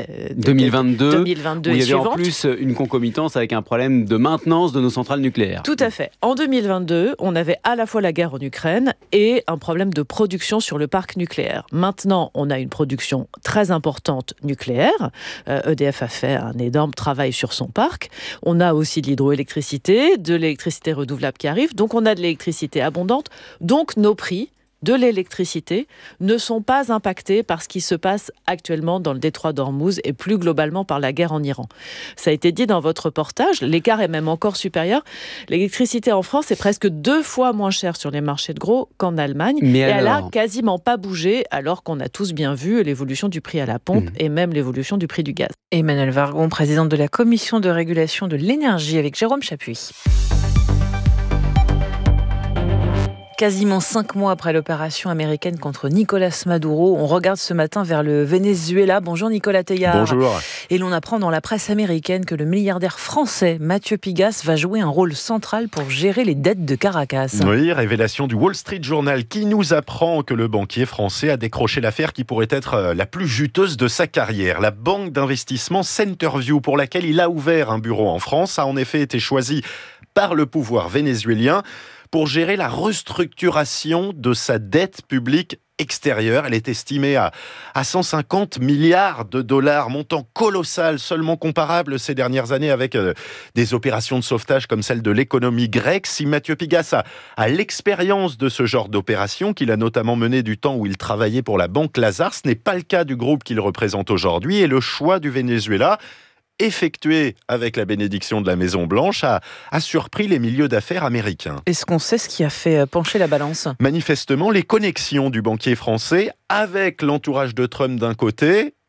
2022
où il
y avait en plus une concomitance avec un problème de maintenance de nos centrales nucléaires.
Tout à fait. En 2022, on avait à la fois la guerre en Ukraine et un problème de production sur le parc nucléaire. Maintenant, on a une production très importante nucléaire. EDF a fait un énorme travail sur son parc. On a aussi de l'hydroélectricité, de l'électricité renouvelable qui arrive. Donc, on a de l'électricité abondante. Donc, nos prix de l'électricité ne sont pas impactés par ce qui se passe actuellement dans le détroit d'Ormuz et plus globalement par la guerre en Iran. Ça a été dit dans votre reportage, l'écart est même encore supérieur. L'électricité en France est presque 2 fois moins chère sur les marchés de gros qu'en Allemagne. Mais elle a quasiment pas bougé alors qu'on a tous bien vu l'évolution du prix à la pompe et même l'évolution du prix du gaz.
Emmanuelle Wargon, présidente de la Commission de régulation de l'énergie avec Jérôme Chapuis. Quasiment 5 mois après l'opération américaine contre Nicolás Maduro, on regarde ce matin vers le Venezuela. Bonjour Nicolas Teilhard.
Bonjour.
Et l'on apprend dans la presse américaine que le milliardaire français Mathieu Pigasse va jouer un rôle central pour gérer les dettes de Caracas.
Oui, révélation du Wall Street Journal qui nous apprend que le banquier français a décroché l'affaire qui pourrait être la plus juteuse de sa carrière. La banque d'investissement Centerview, pour laquelle il a ouvert un bureau en France, a en effet été choisie par le pouvoir vénézuélien pour gérer la restructuration de sa dette publique extérieure. Elle est estimée à 150 milliards de dollars, montant colossal, seulement comparable ces dernières années avec des opérations de sauvetage comme celle de l'économie grecque. Si Mathieu Pigasse a l'expérience de ce genre d'opération, qu'il a notamment mené du temps où il travaillait pour la Banque Lazare, ce n'est pas le cas du groupe qu'il représente aujourd'hui. Et le choix du Venezuela, effectué avec la bénédiction de la Maison-Blanche, a surpris les milieux d'affaires américains.
Est-ce qu'on sait ce qui a fait pencher la balance ?
Manifestement, les connexions du banquier français avec l'entourage de Trump d'un côté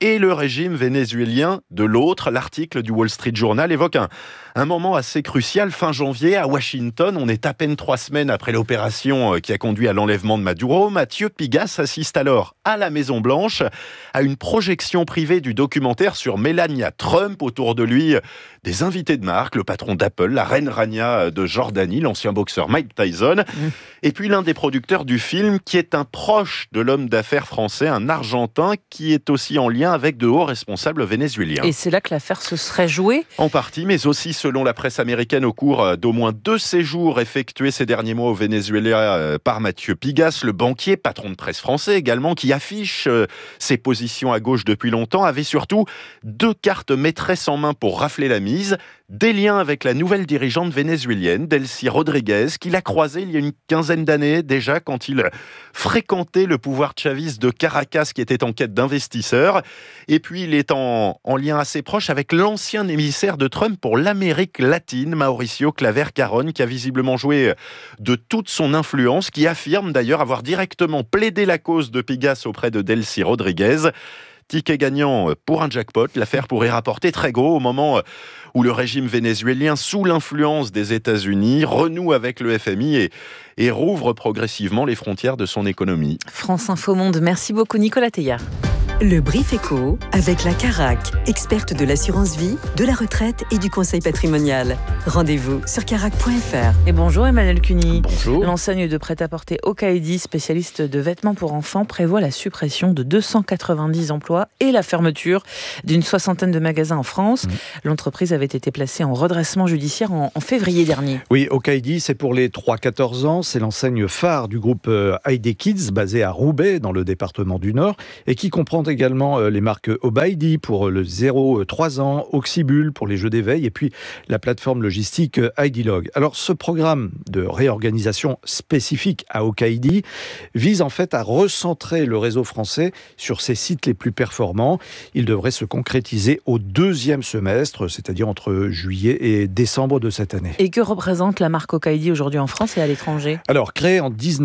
et le régime vénézuélien de l'autre. L'article du Wall Street Journal évoque un moment assez crucial. Fin janvier, à Washington, on est à peine 3 semaines après l'opération qui a conduit à l'enlèvement de Maduro. Mathieu Pigas assiste alors à la Maison-Blanche à une projection privée du documentaire sur Melania Trump. Autour de lui, des invités de marque, le patron d'Apple, la reine Rania de Jordanie, l'ancien boxeur Mike Tyson, et puis l'un des producteurs du film qui est un proche de l'homme d'affaires français, un Argentin qui est aussi en lien avec de hauts responsables vénézuéliens.
Et c'est là que l'affaire se serait jouée ?
En partie, mais aussi selon la presse américaine, au cours d'au moins 2 séjours effectués ces derniers mois au Venezuela par Mathieu Pigas, le banquier, patron de presse français également, qui affiche ses positions à gauche depuis longtemps, avait surtout 2 cartes maîtresses en main pour rafler la mise. Des liens avec la nouvelle dirigeante vénézuélienne, Delcy Rodriguez, qu'il a croisée il y a une quinzaine d'années déjà quand il fréquentait le pouvoir chaviste de Caracas qui était en quête d'investisseurs. Et puis il est en lien assez proche avec l'ancien émissaire de Trump pour l'Amérique latine, Mauricio Claver Carón, qui a visiblement joué de toute son influence, qui affirme d'ailleurs avoir directement plaidé la cause de Pigas auprès de Delcy Rodriguez. Ticket gagnant pour un jackpot, l'affaire pourrait rapporter très gros au moment où le régime vénézuélien, sous l'influence des États-Unis, renoue avec le FMI et rouvre progressivement les frontières de son économie.
France Info Monde, merci beaucoup Nicolas Teillard.
Le Brief Éco avec la Carac, experte de l'assurance vie, de la retraite et du conseil patrimonial. Rendez-vous sur carac.fr.
Et bonjour Emmanuel Cuny.
Bonjour.
L'enseigne de prêt-à-porter Okaïdi, spécialiste de vêtements pour enfants, prévoit la suppression de 290 emplois et la fermeture d'une 60aine de magasins en France. L'entreprise avait été placée en redressement judiciaire en février dernier.
Oui, Okaïdi, c'est pour les 3-14 ans. C'est l'enseigne phare du groupe ID Kids, basé à Roubaix, dans le département du Nord, et qui comprend également les marques Obaïdi pour le 0-3 ans, Oxybul pour les jeux d'éveil et puis la plateforme logistique IDlog. Alors ce programme de réorganisation spécifique à Okaïdi vise en fait à recentrer le réseau français sur ses sites les plus performants. Il devrait se concrétiser au 2e semestre, c'est-à-dire entre juillet et décembre de cette année.
Et que représente la marque Okaïdi aujourd'hui en France et à l'étranger ?
Alors créée en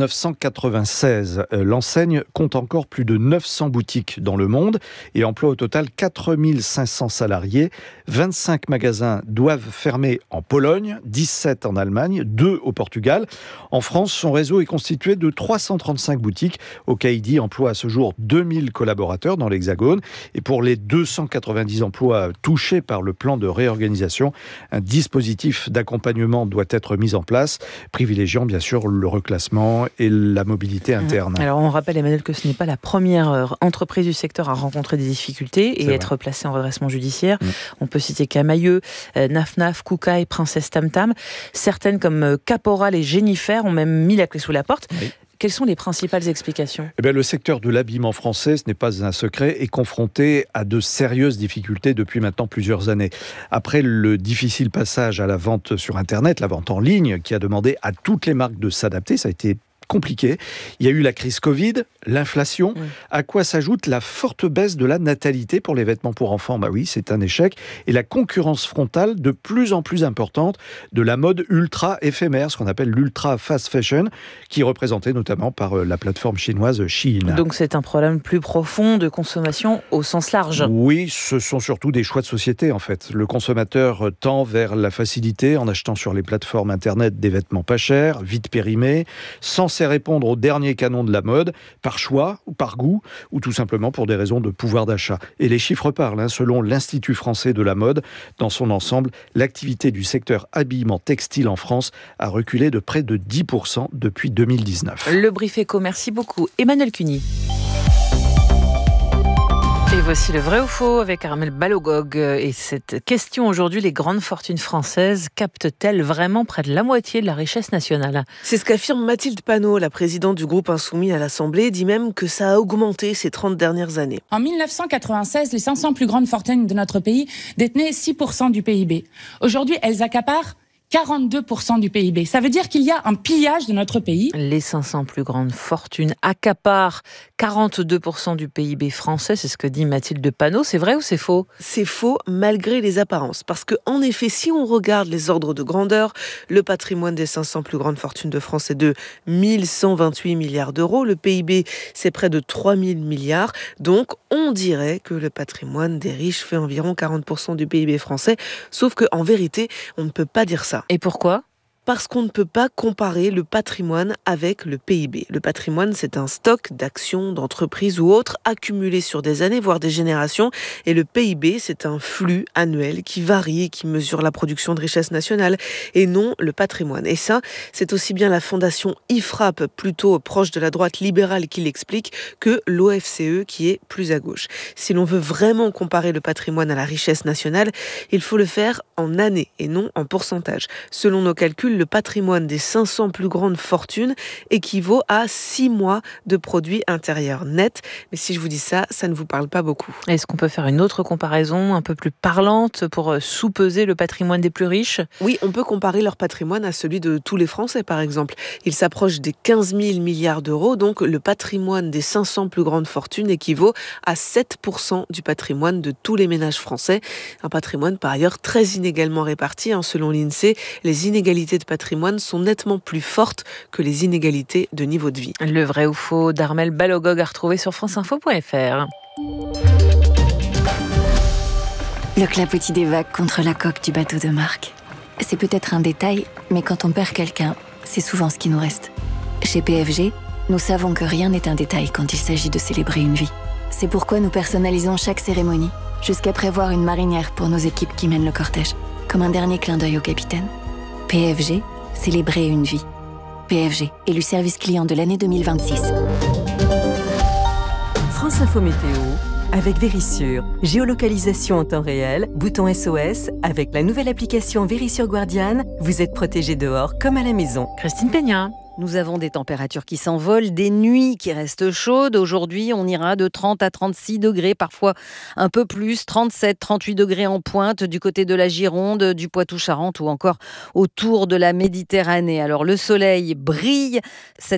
1996, l'enseigne compte encore plus de 900 boutiques dans le monde et emploie au total 4500 salariés. 25 magasins doivent fermer en Pologne, 17 en Allemagne, 2 au Portugal. En France, son réseau est constitué de 335 boutiques. Okaïdi emploie à ce jour 2000 collaborateurs dans l'Hexagone. Et pour les 290 emplois touchés par le plan de réorganisation, un dispositif d'accompagnement doit être mis en place, privilégiant bien sûr le reclassement et la mobilité interne.
Alors on rappelle Emmanuel que ce n'est pas la première entreprise du secteur à rencontrer des difficultés et être placé en redressement judiciaire. On peut citer Camailleux, Naf, Koukaï, Princesse Tam Tam. Certaines comme Caporal et Jennifer ont même mis la clé sous la porte. Oui. Quelles sont les principales explications ?
Le secteur de l'habillement français, ce n'est pas un secret, est confronté à de sérieuses difficultés depuis maintenant plusieurs années. Après le difficile passage à la vente sur Internet, la vente en ligne, qui a demandé à toutes les marques de s'adapter, ça a été compliqué. Il y a eu la crise Covid, l'inflation, à quoi s'ajoute la forte baisse de la natalité pour les vêtements pour enfants. Oui, c'est un échec. Et la concurrence frontale de plus en plus importante de la mode ultra éphémère, ce qu'on appelle l'ultra fast fashion, qui est représentée notamment par la plateforme chinoise Shein.
Donc c'est un problème plus profond de consommation au sens large.
Oui, ce sont surtout des choix de société en fait. Le consommateur tend vers la facilité en achetant sur les plateformes internet des vêtements pas chers, vite périmés, sans répondre aux derniers canons de la mode, par choix ou par goût, ou tout simplement pour des raisons de pouvoir d'achat. Et les chiffres parlent, selon l'Institut français de la mode, dans son ensemble, l'activité du secteur habillement textile en France a reculé de près de 10% depuis 2019.
Le Brief Éco, merci beaucoup. Emmanuel Cuny. Et voici le vrai ou faux avec Armel Balogog. Et cette question aujourd'hui, les grandes fortunes françaises captent-elles vraiment près de la moitié de la richesse nationale ?
C'est ce qu'affirme Mathilde Panot, la présidente du groupe Insoumis à l'Assemblée, dit même que ça a augmenté ces 30 dernières années.
En 1996, les 500 plus grandes fortunes de notre pays détenaient 6% du PIB. Aujourd'hui, elles accaparent 42% du PIB. Ça veut dire qu'il y a un pillage de notre pays.
Les 500 plus grandes fortunes accaparent 42% du PIB français, c'est ce que dit Mathilde Panot. C'est vrai ou c'est faux ?
C'est faux malgré les apparences. Parce que, en effet, si on regarde les ordres de grandeur, le patrimoine des 500 plus grandes fortunes de France est de 1128 milliards d'euros. Le PIB, c'est près de 3000 milliards. Donc, on dirait que le patrimoine des riches fait environ 40% du PIB français. Sauf qu'en vérité, on ne peut pas dire ça.
Et pourquoi ?
Parce qu'on ne peut pas comparer le patrimoine avec le PIB. Le patrimoine, c'est un stock d'actions, d'entreprises ou autres accumulés sur des années, voire des générations. Et le PIB, c'est un flux annuel qui varie et qui mesure la production de richesse nationale et non le patrimoine. Et ça, c'est aussi bien la fondation IFRAP, plutôt proche de la droite libérale, qui l'explique, que l'OFCE qui est plus à gauche. Si l'on veut vraiment comparer le patrimoine à la richesse nationale, il faut le faire en années et non en pourcentage. Selon nos calculs, le patrimoine des 500 plus grandes fortunes équivaut à 6 mois de produit intérieur net. Mais si je vous dis ça, ça ne vous parle pas beaucoup.
Est-ce qu'on peut faire une autre comparaison un peu plus parlante pour sous-peser le patrimoine des plus riches ?
Oui, on peut comparer leur patrimoine à celui de tous les Français, par exemple. Il s'approche des 15 000 milliards d'euros, donc le patrimoine des 500 plus grandes fortunes équivaut à 7% du patrimoine de tous les ménages français. Un patrimoine par ailleurs très inégalement réparti. Selon l'INSEE, les inégalités de patrimoine sont nettement plus fortes que les inégalités de niveau de vie.
Le vrai ou faux d'Armelle Balogog à retrouver sur franceinfo.fr.
Le clapotis des vagues contre la coque du bateau de Marc. C'est peut-être un détail, mais quand on perd quelqu'un, c'est souvent ce qui nous reste. Chez PFG, nous savons que rien n'est un détail quand il s'agit de célébrer une vie. C'est pourquoi nous personnalisons chaque cérémonie, jusqu'à prévoir une marinière pour nos équipes qui mènent le cortège, comme un dernier clin d'œil au capitaine. PFG, célébrer une vie. PFG, élu service client de l'année 2026.
France Info Météo, avec Vérissure. Géolocalisation en temps réel, bouton SOS, avec la nouvelle application Vérissure Guardian, vous êtes protégé dehors comme à la maison.
Christine Peña.
Nous avons des températures qui s'envolent, des nuits qui restent chaudes. Aujourd'hui, on ira de 30 à 36 degrés, parfois un peu plus, 37, 38 degrés en pointe du côté de la Gironde, du Poitou-Charentes ou encore autour de la Méditerranée. Alors le soleil brille.